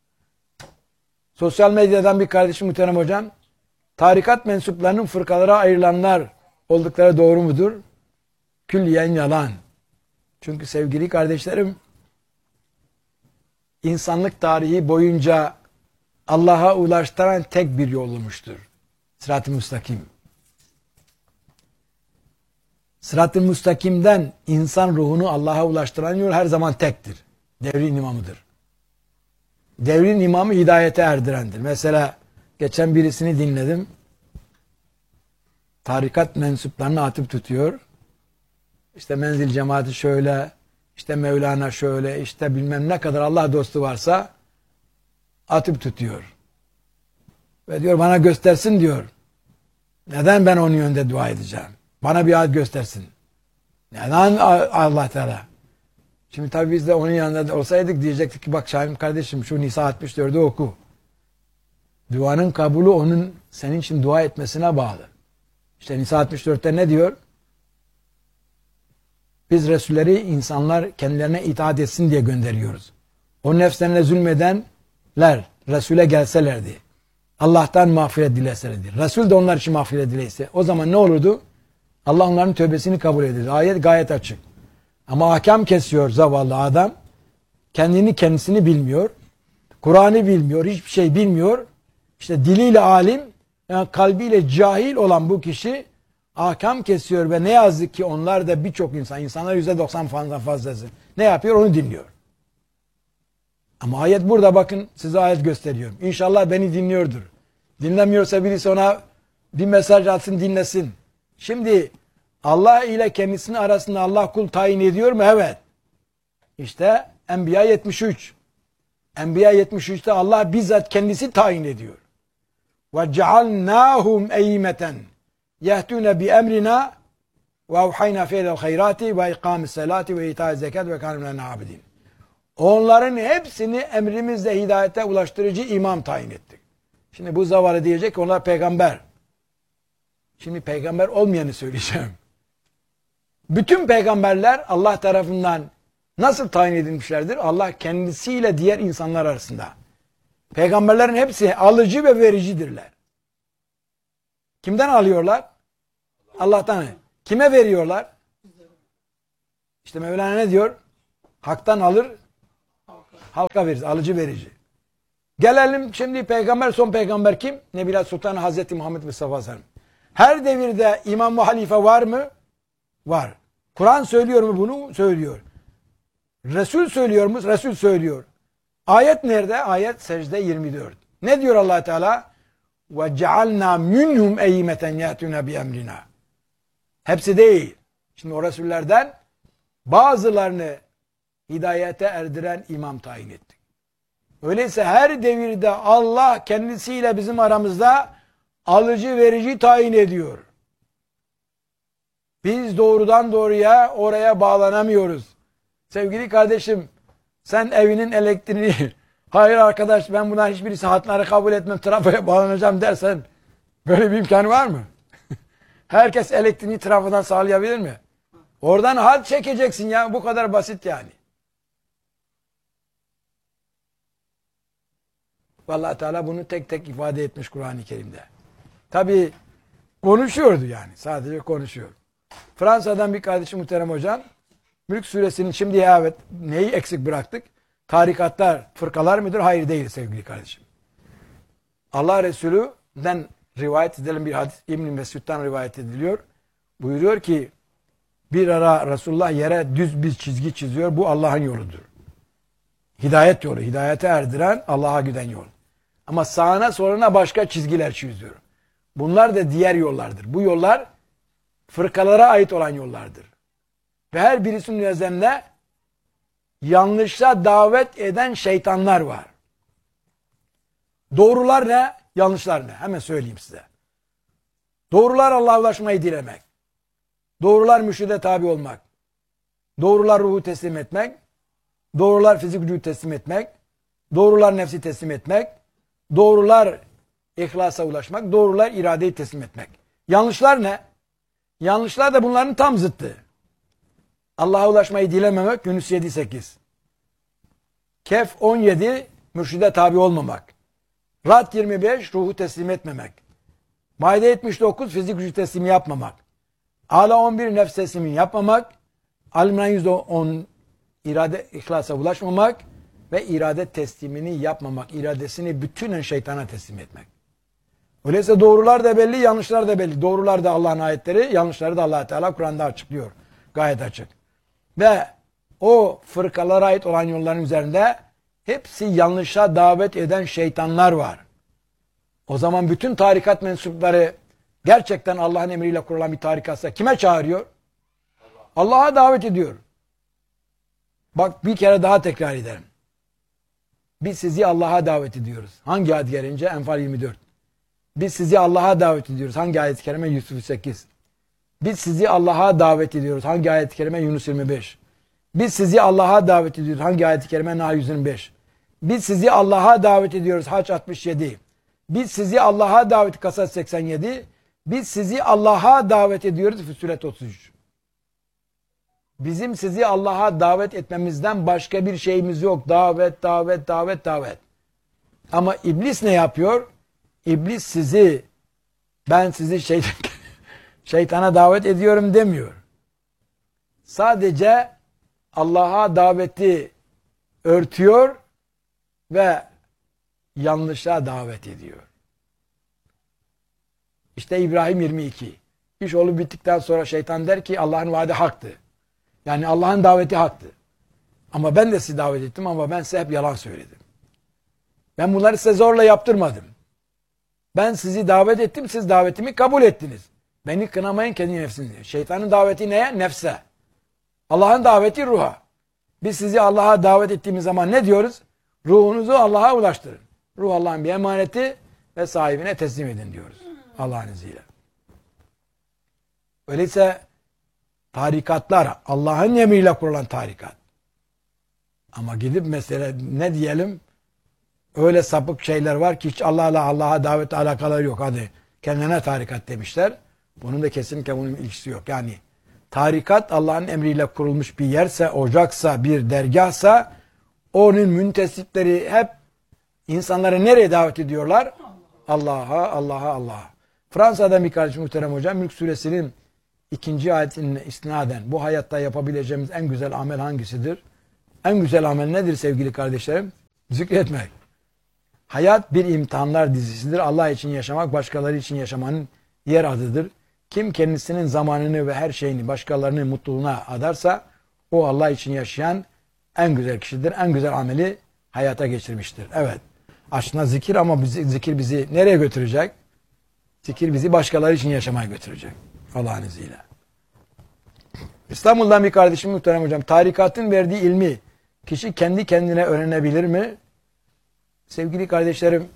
Sosyal medyadan bir kardeşim muhterem hocam, tarikat mensuplarının fırkalara ayrılanlar oldukları doğru mudur? Külliyen yalan. Çünkü sevgili kardeşlerim, insanlık tarihi boyunca Allah'a ulaştıran tek bir yol olmuştur. Sırat-ı müstakim. Sırat-ı müstakimden insan ruhunu Allah'a ulaştıran yol her zaman tektir. Devrin imamıdır. Devrin imamı hidayete erdirendir. Mesela geçen birisini dinledim. Tarikat mensuplarını atıp tutuyor. İşte menzil cemaati şöyle, işte Mevlana şöyle, işte bilmem ne kadar Allah dostu varsa atıp tutuyor. Ve diyor bana göstersin diyor. Neden ben onun yönünde dua edeceğim? Bana bir ayet göstersin. Neden Allah Teala? Şimdi tabii biz de onun yanında olsaydık diyecektik ki bak Şahin kardeşim şu Nisa altmış dördü oku. Duanın kabulü onun senin için dua etmesine bağlı. İşte Nisa altmış dörtte ne diyor? Biz Resulleri insanlar kendilerine itaat etsin diye gönderiyoruz. O nefslerine zulmedenler Resul'e gelselerdi. Allah'tan mağfiret dileselerdi. Resul de onlar için mağfiret dileyse. O zaman ne olurdu? Allah onların tövbesini kabul eder. Ayet gayet açık. Ama ahkam kesiyor zavallı adam. Kendini kendisini bilmiyor. Kur'an'ı bilmiyor. Hiçbir şey bilmiyor. İşte diliyle alim, yani kalbiyle cahil olan bu kişi ahkam kesiyor ve ne yazık ki onlar da birçok insan, insanlar yüzde doksan fazla fazlası ne yapıyor onu dinliyor. Ama ayet burada bakın size ayet gösteriyorum. İnşallah beni dinliyordur. Dinlemiyorsa birisi ona bir mesaj atsın dinlesin. Şimdi Allah ile kendisinin arasında Allah kul tayin ediyor mu? Evet. İşte Enbiya yetmiş üç. Enbiya yetmiş üçte Allah bizzat kendisi tayin ediyor. Ve cealnâhum eymeten yehtûne bi emrina ve evhayna fe'lel hayrati ve ikâmis selâti ve itâ zekat ve kâne minel abidin. Onların hepsini emrimizle hidayete ulaştırıcı imam tayin ettik. Şimdi bu zavallı diyecek ki onlar peygamber. Şimdi peygamber olmayanı söyleyeceğim. Bütün peygamberler Allah tarafından nasıl tayin edilmişlerdir? Allah kendisiyle diğer insanlar arasında. Peygamberlerin hepsi alıcı ve vericidirler. Kimden alıyorlar? Allah'tan. Kime veriyorlar? İşte Mevlana ne diyor? Hak'tan alır, halka verir. Alıcı verici. Gelelim şimdi peygamber, son peygamber kim? Nebiler Sultanı Hazreti Muhammed Mustafa Aleyhisselam. Her devirde imam ve halife var mı? Var. Kur'an söylüyor mu bunu? Söylüyor. Resul söylüyor mu? Resul söylüyor. Ayet nerede? Ayet secde yirmi dört. Ne diyor Allah Teala? Ve cealna minhum eymeten yatuna bi emrina. Hepsi değil. Şimdi o Resullerden bazılarını hidayete erdiren imam tayin ettik. Öyleyse her devirde Allah kendisiyle bizim aramızda alıcı verici tayin ediyor. Biz doğrudan doğruya oraya bağlanamıyoruz. Sevgili kardeşim, sen evinin elektriğini hayır arkadaş ben buna hiçbirisi hatları kabul etmem, trafoya bağlanacağım dersen böyle bir imkanı var mı? Herkes elektriğini trafodan sağlayabilir mi? Oradan hat çekeceksin ya, bu kadar basit yani. Vallahi Teala bunu tek tek ifade etmiş Kur'an-ı Kerim'de. Tabi konuşuyordu yani, sadece konuşuyor. Fransa'dan bir kardeşim muhterem hocam, Mülk suresinin şimdi evet neyi eksik bıraktık? Tarikatlar, fırkalar mıdır? Hayır değil sevgili kardeşim. Allah Resulü'den rivayet edilen bir hadis İbn-i Mesud'dan rivayet ediliyor. Buyuruyor ki bir ara Resulullah yere düz bir çizgi çiziyor. Bu Allah'ın yoludur. Hidayet yolu. Hidayete erdiren Allah'a giden yol. Ama sağına soluna başka çizgiler çiziyor. Bunlar da diğer yollardır. Bu yollar fırkalara ait olan yollardır. Ve her birisinin üzerinde yanlışa davet eden şeytanlar var. Doğrular ne? Yanlışlar ne? Hemen söyleyeyim size. Doğrular Allah'a ulaşmayı dilemek. Doğrular mürşide tabi olmak. Doğrular ruhu teslim etmek. Doğrular fizik vücudu teslim etmek. Doğrular nefsi teslim etmek. Doğrular ihlasa ulaşmak. Doğrular iradeyi teslim etmek. Yanlışlar ne? Yanlışlar da bunların tam zıttı. Allah'a ulaşmayı dilememek Yunus yedi sekiz. Kehf on yedi mürşide tabi olmamak. Rad yirmi beş ruhu teslim etmemek. Maide yetmiş dokuz fizik gücü teslimi yapmamak. Ala on bir nefs teslimi yapmamak. Al-İmran yüzde on irade ihlasa ulaşmamak ve irade teslimini yapmamak. İradesini bütünen şeytana teslim etmek. Öyleyse doğrular da belli, yanlışlar da belli. Doğrular da Allah'ın ayetleri, yanlışları da Allah Teala Kur'an'da açıklıyor. Gayet açık. Ve o fırkalara ait olan yolların üzerinde hepsi yanlışa davet eden şeytanlar var. O zaman bütün tarikat mensupları gerçekten Allah'ın emriyle kurulan bir tarikatsa kime çağırıyor? Allah'a davet ediyor. Bak bir kere daha tekrar edelim. Biz sizi Allah'a davet ediyoruz. Hangi ayet gelince? Enfal yirmi dört. Biz sizi Allah'a davet ediyoruz. Hangi ayet-i kerime? Yusuf sekiz. Biz sizi Allah'a davet ediyoruz. Hangi ayet-i kerime? Yunus yirmi beş. Biz sizi Allah'a davet ediyoruz. Hangi ayet-i kerime? Nahl yüz yirmi beş. Biz sizi Allah'a davet ediyoruz. Hac altmış yedi. Biz sizi Allah'a davet Kasas seksen yedi. Biz sizi Allah'a davet ediyoruz. Füssilet otuz üç. Bizim sizi Allah'a davet etmemizden başka bir şeyimiz yok. Davet, davet, davet, davet. Ama iblis ne yapıyor? İblis sizi, ben sizi şeytan, şeytana davet ediyorum demiyor. Sadece Allah'a daveti örtüyor ve yanlışa davet ediyor. İşte İbrahim yirmi iki. İş olup bittikten sonra şeytan der ki Allah'ın vaadi haktı. Yani Allah'ın daveti haktı. Ama ben de sizi davet ettim ama ben size hep yalan söyledim. Ben bunları size zorla yaptırmadım. Ben sizi davet ettim, siz davetimi kabul ettiniz. Beni kınamayın kendi nefsinize. Şeytanın daveti neye? Nefse. Allah'ın daveti ruha. Biz sizi Allah'a davet ettiğimiz zaman ne diyoruz? Ruhunuzu Allah'a ulaştırın. Ruh Allah'ın bir emaneti ve sahibine teslim edin diyoruz. Allah'ın izniyle. Öyleyse tarikatlar Allah'ın emriyle kurulan tarikat. Ama gidip mesela ne diyelim? Öyle sapık şeyler var ki hiç Allah'la Allah'a davet alakaları yok. Hadi kendine tarikat demişler. Bunun da kesinlikle bunun ilgisi yok. Yani tarikat Allah'ın emriyle kurulmuş bir yerse, ocaksa, bir dergahsa onun müntesipleri hep insanları nereye davet ediyorlar? Allah'a, Allah'a, Allah'a. Fransa'da bir kardeşim muhterem hocam Mülk suresinin ikinci ayetine istinaden bu hayatta yapabileceğimiz en güzel amel hangisidir? En güzel amel nedir sevgili kardeşlerim? Zikretmek. Hayat bir imtihanlar dizisidir. Allah için yaşamak başkaları için yaşamanın yer adıdır. Kim kendisinin zamanını ve her şeyini başkalarının mutluluğuna adarsa o Allah için yaşayan en güzel kişidir. En güzel ameli hayata geçirmiştir. Evet. Aslında zikir ama bizi, zikir bizi nereye götürecek? Zikir bizi başkaları için yaşamaya götürecek. Allah'ın izniyle. İstanbul'dan bir kardeşim muhterem hocam. Tarikatın verdiği ilmi kişi kendi kendine öğrenebilir mi? Sevgili kardeşlerim,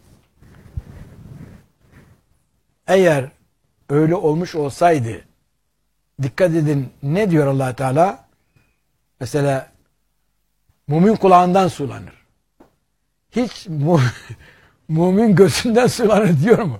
eğer öyle olmuş olsaydı, dikkat edin ne diyor Allah Teala? Mesela mümin kulağından sulanır. Hiç mu mümin gözünden sulanır diyor mu?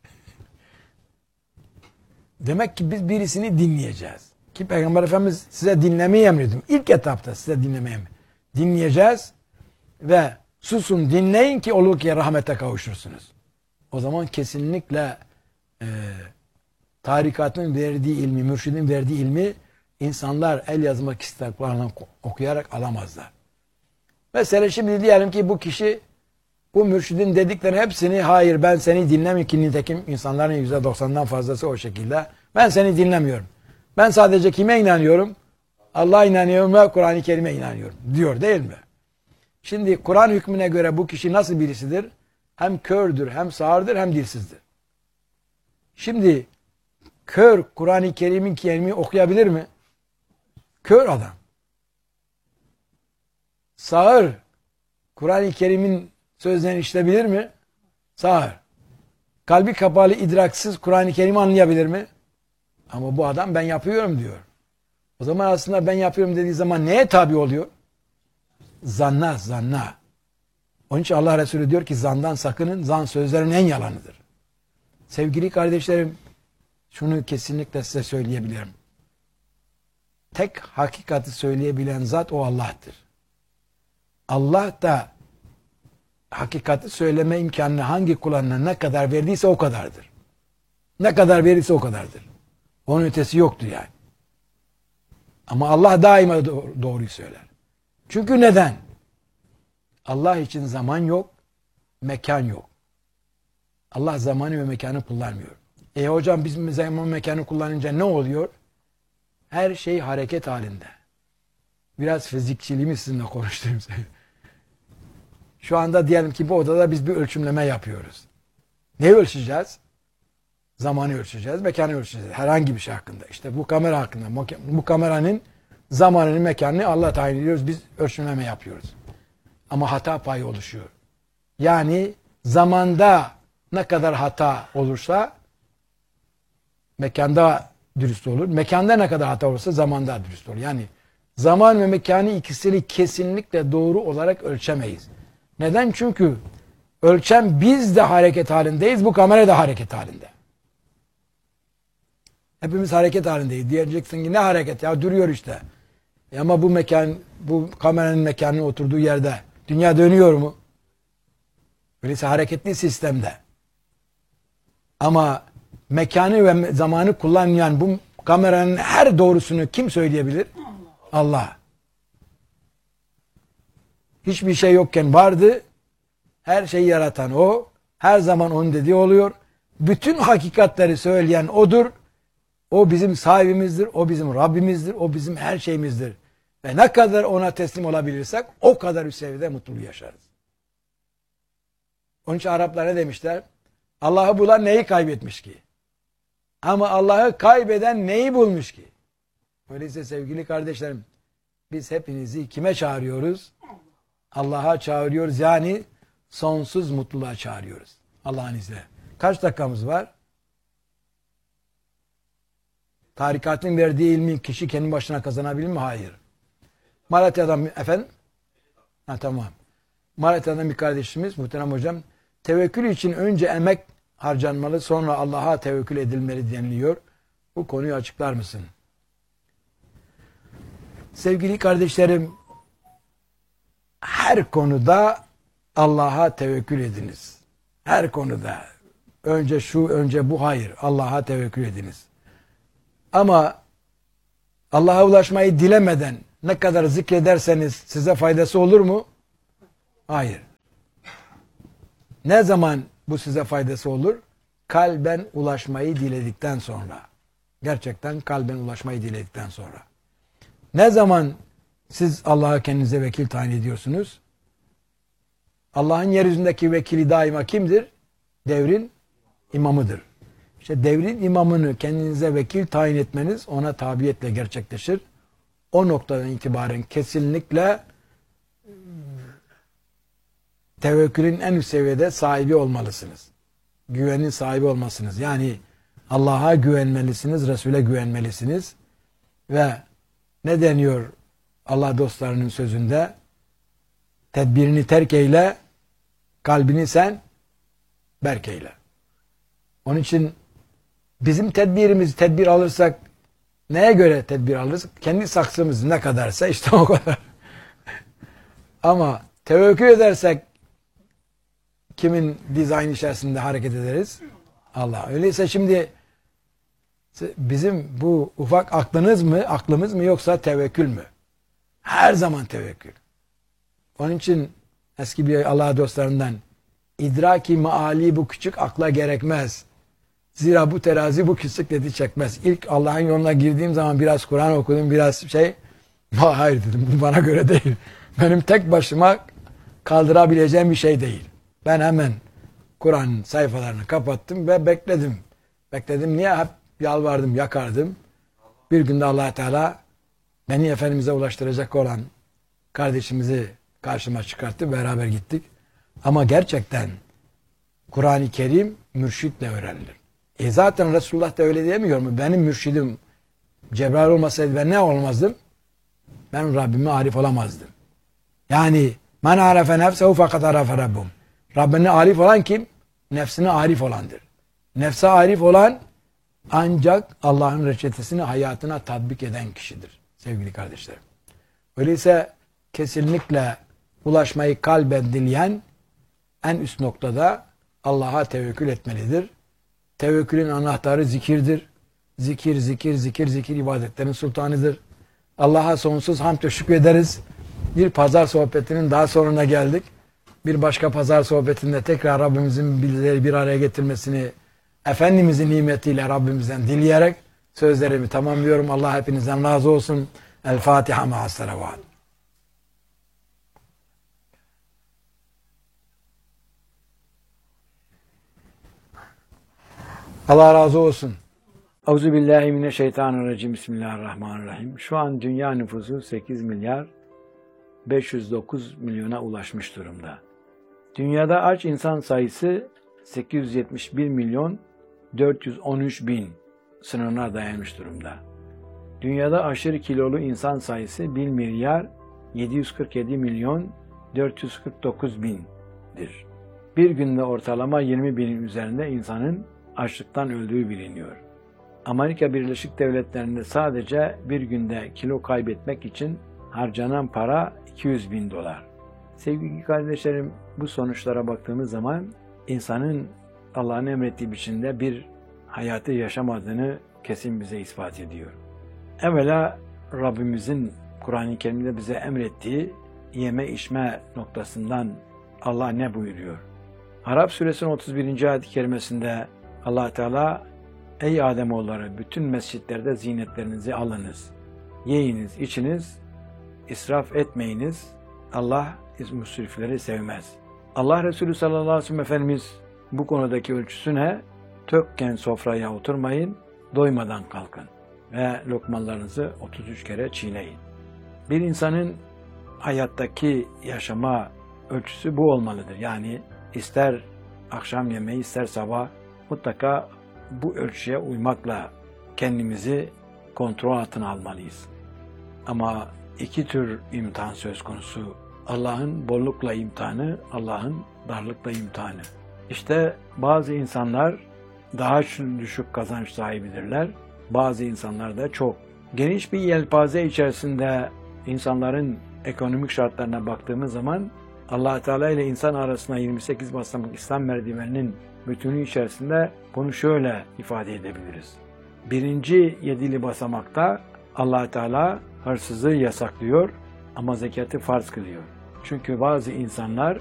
Demek ki biz birisini dinleyeceğiz. Ki Peygamber Efendimiz size dinlemeyi emrediyor. İlk etapta size dinlemeyi dinleyeceğiz ve susun dinleyin ki olur ki rahmete kavuşursunuz. O zaman kesinlikle e, tarikatın verdiği ilmi, mürşidin verdiği ilmi insanlar el yazma kitaplarından okuyarak alamazlar. Mesela şimdi diyelim ki bu kişi bu mürşidin dediklerinin hepsini hayır ben seni dinlemiyorum ki nitekim insanların yüzde doksandan fazlası o şekilde. Ben seni dinlemiyorum. Ben sadece kime inanıyorum? Allah'a inanıyorum ve Kur'an-ı Kerim'e inanıyorum diyor değil mi? Şimdi Kur'an hükmüne göre bu kişi nasıl birisidir? Hem kördür, hem sağırdır, hem dilsizdir. Şimdi kör Kur'an-ı Kerim'in kelimini okuyabilir mi? Kör adam. Sağır Kur'an-ı Kerim'in sözlerini işitebilir mi? Sağır. Kalbi kapalı, idraksız Kur'an-ı Kerim'i anlayabilir mi? Ama bu adam ben yapıyorum diyor. O zaman aslında ben yapıyorum dediği zaman neye tabi oluyor? Zanna, zanna. Onun için Allah Resulü diyor ki zandan sakının, zan sözlerin en yalanıdır. Sevgili kardeşlerim, şunu kesinlikle size söyleyebilirim. Tek hakikati söyleyebilen zat o Allah'tır. Allah da hakikati söyleme imkanını hangi kullarına ne kadar verdiyse o kadardır. Ne kadar verirse o kadardır. Onun ötesi yoktur yani. Ama Allah daima doğruyu söyler. Çünkü neden? Allah için zaman yok, mekan yok. Allah zamanı ve mekanı kullanmıyor. E hocam biz zaman mekanı kullanınca ne oluyor? Her şey hareket halinde. Biraz fizikçiliğimi sizinle konuşturayım. Şu anda diyelim ki bu odada biz bir ölçümleme yapıyoruz. Ne ölçeceğiz? Zamanı ölçeceğiz, mekanı ölçeceğiz. Herhangi bir şey hakkında. İşte bu kamera hakkında. Bu kameranın zamanını, mekanını Allah tayin ediyoruz. Biz ölçümleme yapıyoruz. Ama hata payı oluşuyor. Yani zamanda ne kadar hata olursa mekanda dürüst olur. Mekanda ne kadar hata olursa zamanda dürüst olur. Yani zaman ve mekanı ikisini kesinlikle doğru olarak ölçemeyiz. Neden? Çünkü ölçem biz de hareket halindeyiz. Bu kamera da hareket halinde. Hepimiz hareket halindeyiz. Diyeceksin ki ne hareket ya duruyor işte. E ama bu mekan, bu kameranın mekanının oturduğu yerde dünya dönüyor mu? Öyleyse hareketli sistemde. Ama mekanı ve zamanı kullanmayan bu kameranın her doğrusunu kim söyleyebilir? Allah. Allah. Hiçbir şey yokken vardı. Her şeyi yaratan o. Her zaman onun dediği oluyor. Bütün hakikatleri söyleyen odur. O bizim sahibimizdir. O bizim Rabbimizdir. O bizim her şeyimizdir. Ve ne kadar ona teslim olabilirsek o kadar üst seviyede mutluluğu yaşarız. Onun için Araplar ne demişler? Allah'ı bulan neyi kaybetmiş ki? Ama Allah'ı kaybeden neyi bulmuş ki? Öyleyse sevgili kardeşlerim, biz hepinizi kime çağırıyoruz? Allah'a çağırıyoruz. Yani sonsuz mutluluğa çağırıyoruz. Allah'ın izniyle. Kaç dakikamız var? Tarikatın verdiği ilmi kişi kendi başına kazanabilir mi? Hayır. Malatya'dan efendim? Ha, tamam. Malatya'dan bir kardeşimiz, muhterem hocam, tevekkül için önce emek harcanmalı, sonra Allah'a tevekkül edilmeli deniliyor. Bu konuyu açıklar mısın? Sevgili kardeşlerim, her konuda Allah'a tevekkül ediniz. Her konuda. Önce şu, önce bu, hayır. Allah'a tevekkül ediniz. Ama Allah'a ulaşmayı dilemeden ne kadar zikrederseniz size faydası olur mu? Hayır. Ne zaman bu size faydası olur? Kalben ulaşmayı diledikten sonra. Gerçekten kalben ulaşmayı diledikten sonra. Ne zaman siz Allah'a kendinize vekil tayin ediyorsunuz? Allah'ın yeryüzündeki vekili daima kimdir? Devrin imamıdır. İşte devrin imamını kendinize vekil tayin etmeniz ona tabiyetle gerçekleşir. O noktadan itibaren kesinlikle tevekkülün en üst seviyede sahibi olmalısınız. Güvenin sahibi olmalısınız. Yani Allah'a güvenmelisiniz, Resul'e güvenmelisiniz. Ve ne deniyor Allah dostlarının sözünde? Tedbirini terk eyle, kalbini sen berk eyle. Onun için bizim tedbirimiz, tedbir alırsak neye göre tedbir alırız? Kendi saksımız ne kadarsa işte o kadar. Ama tevekkül edersek kimin dizayn içerisinde hareket ederiz? Allah. Öyleyse şimdi bizim bu ufak aklınız mı, aklımız mı yoksa tevekkül mü? Her zaman tevekkül. Onun için eski bir Allah dostlarından idraki maali bu küçük akla gerekmez. Zira bu terazi bu küçükleti çekmez. İlk Allah'ın yoluna girdiğim zaman biraz Kur'an okudum, biraz şey, hayır dedim, bu bana göre değil. Benim tek başıma kaldırabileceğim bir şey değil. Ben hemen Kur'an sayfalarını kapattım ve bekledim. Bekledim. Niye? Hep yalvardım, yakardım. Bir günde Allah Teala beni Efendimiz'e ulaştıracak olan kardeşimizi karşıma çıkarttı. Beraber gittik. Ama gerçekten Kur'an-ı Kerim mürşitle öğrenilir. E zaten Resulullah da öyle diyemiyor mu? Benim mürşidim Cebrail olmasaydı ben ne olmazdım? Ben Rabbime arif olamazdım. Yani men arefe nefsehu fakat arefe rabbum. Rabbine arif olan kim? Nefsine arif olandır. Nefse arif olan ancak Allah'ın reçetesini hayatına tatbik eden kişidir. Sevgili kardeşlerim. Öyleyse kesinlikle ulaşmayı kalben dileyen en üst noktada Allah'a tevekkül etmelidir. Tevekkülün anahtarı zikirdir. Zikir, zikir, zikir, zikir ibadetlerin sultanıdır. Allah'a sonsuz hamd ve şükrederiz. Bir pazar sohbetinin daha sonuna geldik. Bir başka pazar sohbetinde tekrar Rabbimizin bizleri bir araya getirmesini Efendimizin nimetiyle Rabbimizden dileyerek sözlerimi tamamlıyorum. Allah hepinizden razı olsun. El Fatiha ma'as salavat. Allah razı olsun. Euzubillahimineşşeytanirracim. Bismillahirrahmanirrahim. Şu an dünya nüfusu sekiz milyar beş yüz dokuz milyona ulaşmış durumda. Dünyada aç insan sayısı sekiz yüz yetmiş bir milyon dört yüz on üç bin sınırına dayanmış durumda. Dünyada aşırı kilolu insan sayısı bir milyar yedi yüz kırk yedi milyon dört yüz kırk dokuz bindir. Bir günde ortalama yirmi binin üzerinde insanın açlıktan öldüğü biliniyor. Amerika Birleşik Devletleri'nde sadece bir günde kilo kaybetmek için harcanan para iki yüz bin dolar. Sevgili kardeşlerim, bu sonuçlara baktığımız zaman insanın Allah'ın emrettiği biçimde bir hayatı yaşamadığını kesin bize ispat ediyor. Evvela Rabbimizin Kur'an-ı Kerim'de bize emrettiği yeme içme noktasından Allah ne buyuruyor? Arap Suresinin otuz birinci ayet-i kerimesinde Allah Teala ey Ademoğulları bütün mescitlerde zinetlerinizi alınız. Yiyiniz, içiniz, israf etmeyiniz. Allah müsrifleri sevmez. Allah Resulü sallallahu aleyhi ve sellem Efendimiz bu konudaki ölçüsü ne? Tökken sofraya oturmayın, doymadan kalkın ve lokmalarınızı otuz üç kere çiğneyin. Bir insanın hayattaki yaşama ölçüsü bu olmalıdır. Yani ister akşam yemeği ister sabah mutlaka bu ölçüye uymakla kendimizi kontrol altına almalıyız. Ama iki tür imtihan söz konusu. Allah'ın bollukla imtihanı, Allah'ın darlıkla imtihanı. İşte bazı insanlar daha düşük kazanç sahibidirler. Bazı insanlar da çok. Geniş bir yelpaze içerisinde insanların ekonomik şartlarına baktığımız zaman Allah Teala ile insan arasında yirmi sekiz basamak İslam merdiveninin bütünü içerisinde bunu şöyle ifade edebiliriz. Birinci yedili basamakta Allah Teala hırsızlığı yasaklıyor ama zekatı farz kılıyor. Çünkü bazı insanlar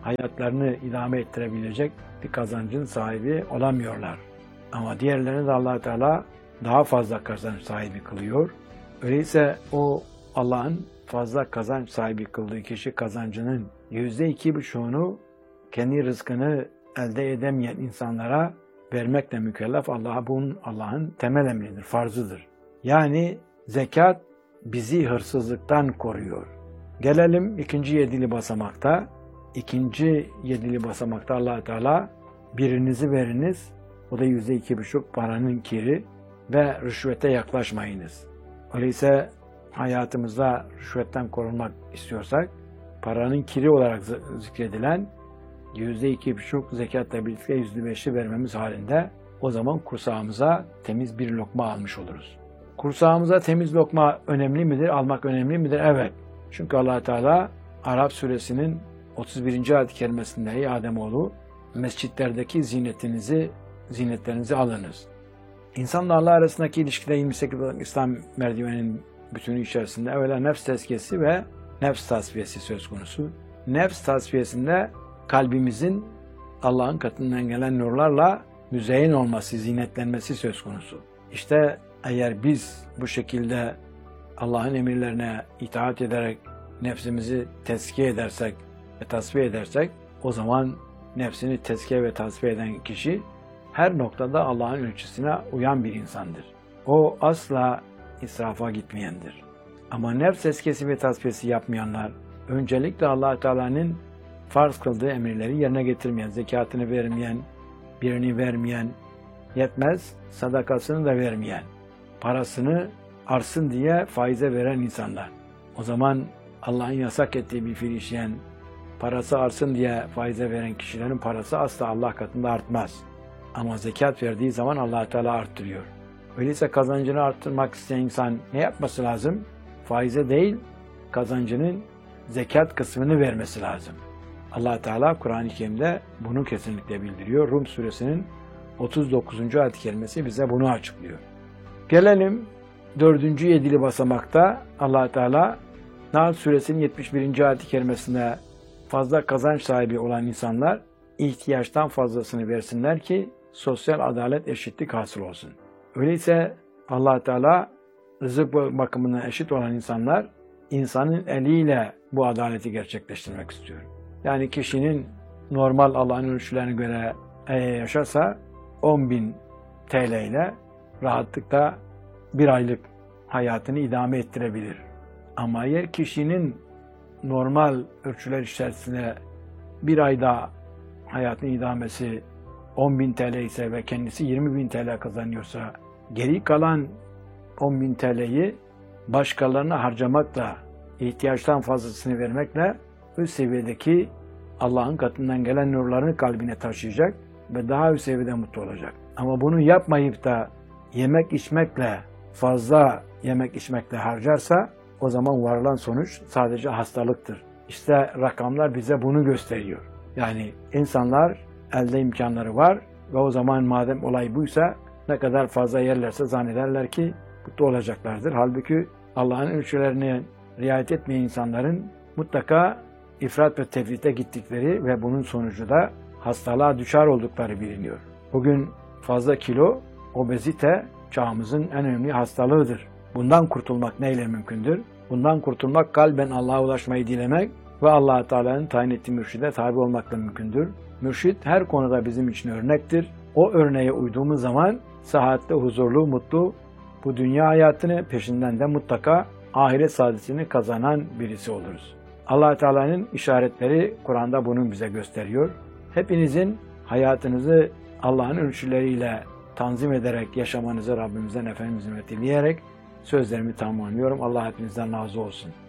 hayatlarını idame ettirebilecek bir kazancın sahibi olamıyorlar. Ama diğerlerini de Allah Teala daha fazla kazanç sahibi kılıyor. Öyleyse o Allah'ın fazla kazanç sahibi kıldığı kişi kazancının yüzde iki buçuğunu kendi rızkını elde edemeyen insanlara vermekle mükellef. Allah'a bunun Allah'ın temel emridir, farzıdır. Yani zekat bizi hırsızlıktan koruyor. Gelelim ikinci yedili basamakta. İkinci yedili basamakta Allah Teala birinizi veriniz, o da yüzde iki buçuk paranın kiri ve rüşvete yaklaşmayınız. Öyleyse hayatımızda rüşvetten korunmak istiyorsak paranın kiri olarak zikredilen yüzde iki buçuk zekatla birlikte yüzde beşi vermemiz halinde o zaman kursağımıza temiz bir lokma almış oluruz. Kursağımıza temiz lokma önemli midir? Almak önemli midir? Evet. Çünkü Allah Teala Arap suresinin otuz birinci ayet-i kerimesinde ey Ademoğlu mescitlerdeki zinetinizi, zinetlerinizi alınız. İnsanla Allah arasındaki ilişkide yirmi sekiz İslam merdiveninin bütünü içerisinde evvela nefs tezkiyesi ve nefs tasfiyesi söz konusu. Nefs tasfiyesinde kalbimizin Allah'ın katından gelen nurlarla müzeyyen olması, zinetlenmesi söz konusu. İşte eğer biz bu şekilde Allah'ın emirlerine itaat ederek nefsimizi tezkiye edersek ve tasfiye edersek o zaman nefsini tezkiye ve tasfiye eden kişi her noktada Allah'ın ölçüsüne uyan bir insandır. O asla israfa gitmeyendir. Ama nefs tezkiyesi ve tasfiyesi yapmayanlar öncelikle Allah Teala'nın farz kıldığı emirleri yerine getirmeyen, zekatını vermeyen, birini vermeyen, yetmez sadakasını da vermeyen, parasını artsın diye faize veren insanlar. O zaman Allah'ın yasak ettiği bir fiil işleyen, parası artsın diye faize veren kişilerin parası asla Allah katında artmaz. Ama zekat verdiği zaman Allah Teala arttırıyor. Öyleyse kazancını arttırmak isteyen insan ne yapması lazım? Faize değil, kazancının zekat kısmını vermesi lazım. Allah Teala Kur'an-ı Kerim'de bunu kesinlikle bildiriyor. Rum suresinin otuz dokuzuncu ayet-i kerimesi bize bunu açıklıyor. Gelelim dördüncü yedili basamakta Allah Teala Nahl suresinin yetmiş birinci ayet-i kerimesinde fazla kazanç sahibi olan insanlar ihtiyaçtan fazlasını versinler ki sosyal adalet, eşitlik hasıl olsun. Öyleyse Allah Teala rızık bakımından eşit olan insanlar insanın eliyle bu adaleti gerçekleştirmek istiyor. Yani kişinin normal Allah'ın ölçülerine göre yaşarsa on bin T L ile rahatlıkla bir aylık hayatını idame ettirebilir. Ama eğer kişinin normal ölçüler içerisinde bir ayda hayatın idamesi on bin T L ise ve kendisi yirmi bin T L kazanıyorsa geri kalan on bin T L'yi başkalarına harcamakla, ihtiyaçtan fazlasını vermekle üst seviyedeki Allah'ın katından gelen nurlarını kalbine taşıyacak ve daha üst seviyede mutlu olacak. Ama bunu yapmayıp da yemek içmekle, fazla yemek içmekle harcarsa o zaman varılan sonuç sadece hastalıktır. İşte rakamlar bize bunu gösteriyor. Yani insanlar elde imkanları var ve o zaman madem olay buysa ne kadar fazla yerlerse zannederler ki mutlu olacaklardır. Halbuki Allah'ın ölçülerine riayet etmeyen insanların mutlaka ifrat ve tefrite gittikleri ve bunun sonucu da hastalığa düşer oldukları biliniyor. Bugün fazla kilo, obezite çağımızın en önemli hastalığıdır. Bundan kurtulmak neyle mümkündür? Bundan kurtulmak kalben Allah'a ulaşmayı dilemek ve Allah Teala'nın tayin ettiği mürşide tabi olmakla mümkündür. Mürşid her konuda bizim için örnektir. O örneğe uyduğumuz zaman sıhhatli, huzurlu, mutlu bu dünya hayatını peşinden de mutlaka ahiret saadetini kazanan birisi oluruz. Allah Teala'nın işaretleri Kur'an'da bunu bize gösteriyor. Hepinizin hayatınızı Allah'ın ölçüleriyle tanzim ederek yaşamanızı Rabbimizden Efendimiz'den dileyerek sözlerimi tamamlıyorum. Allah hepinizden razı olsun.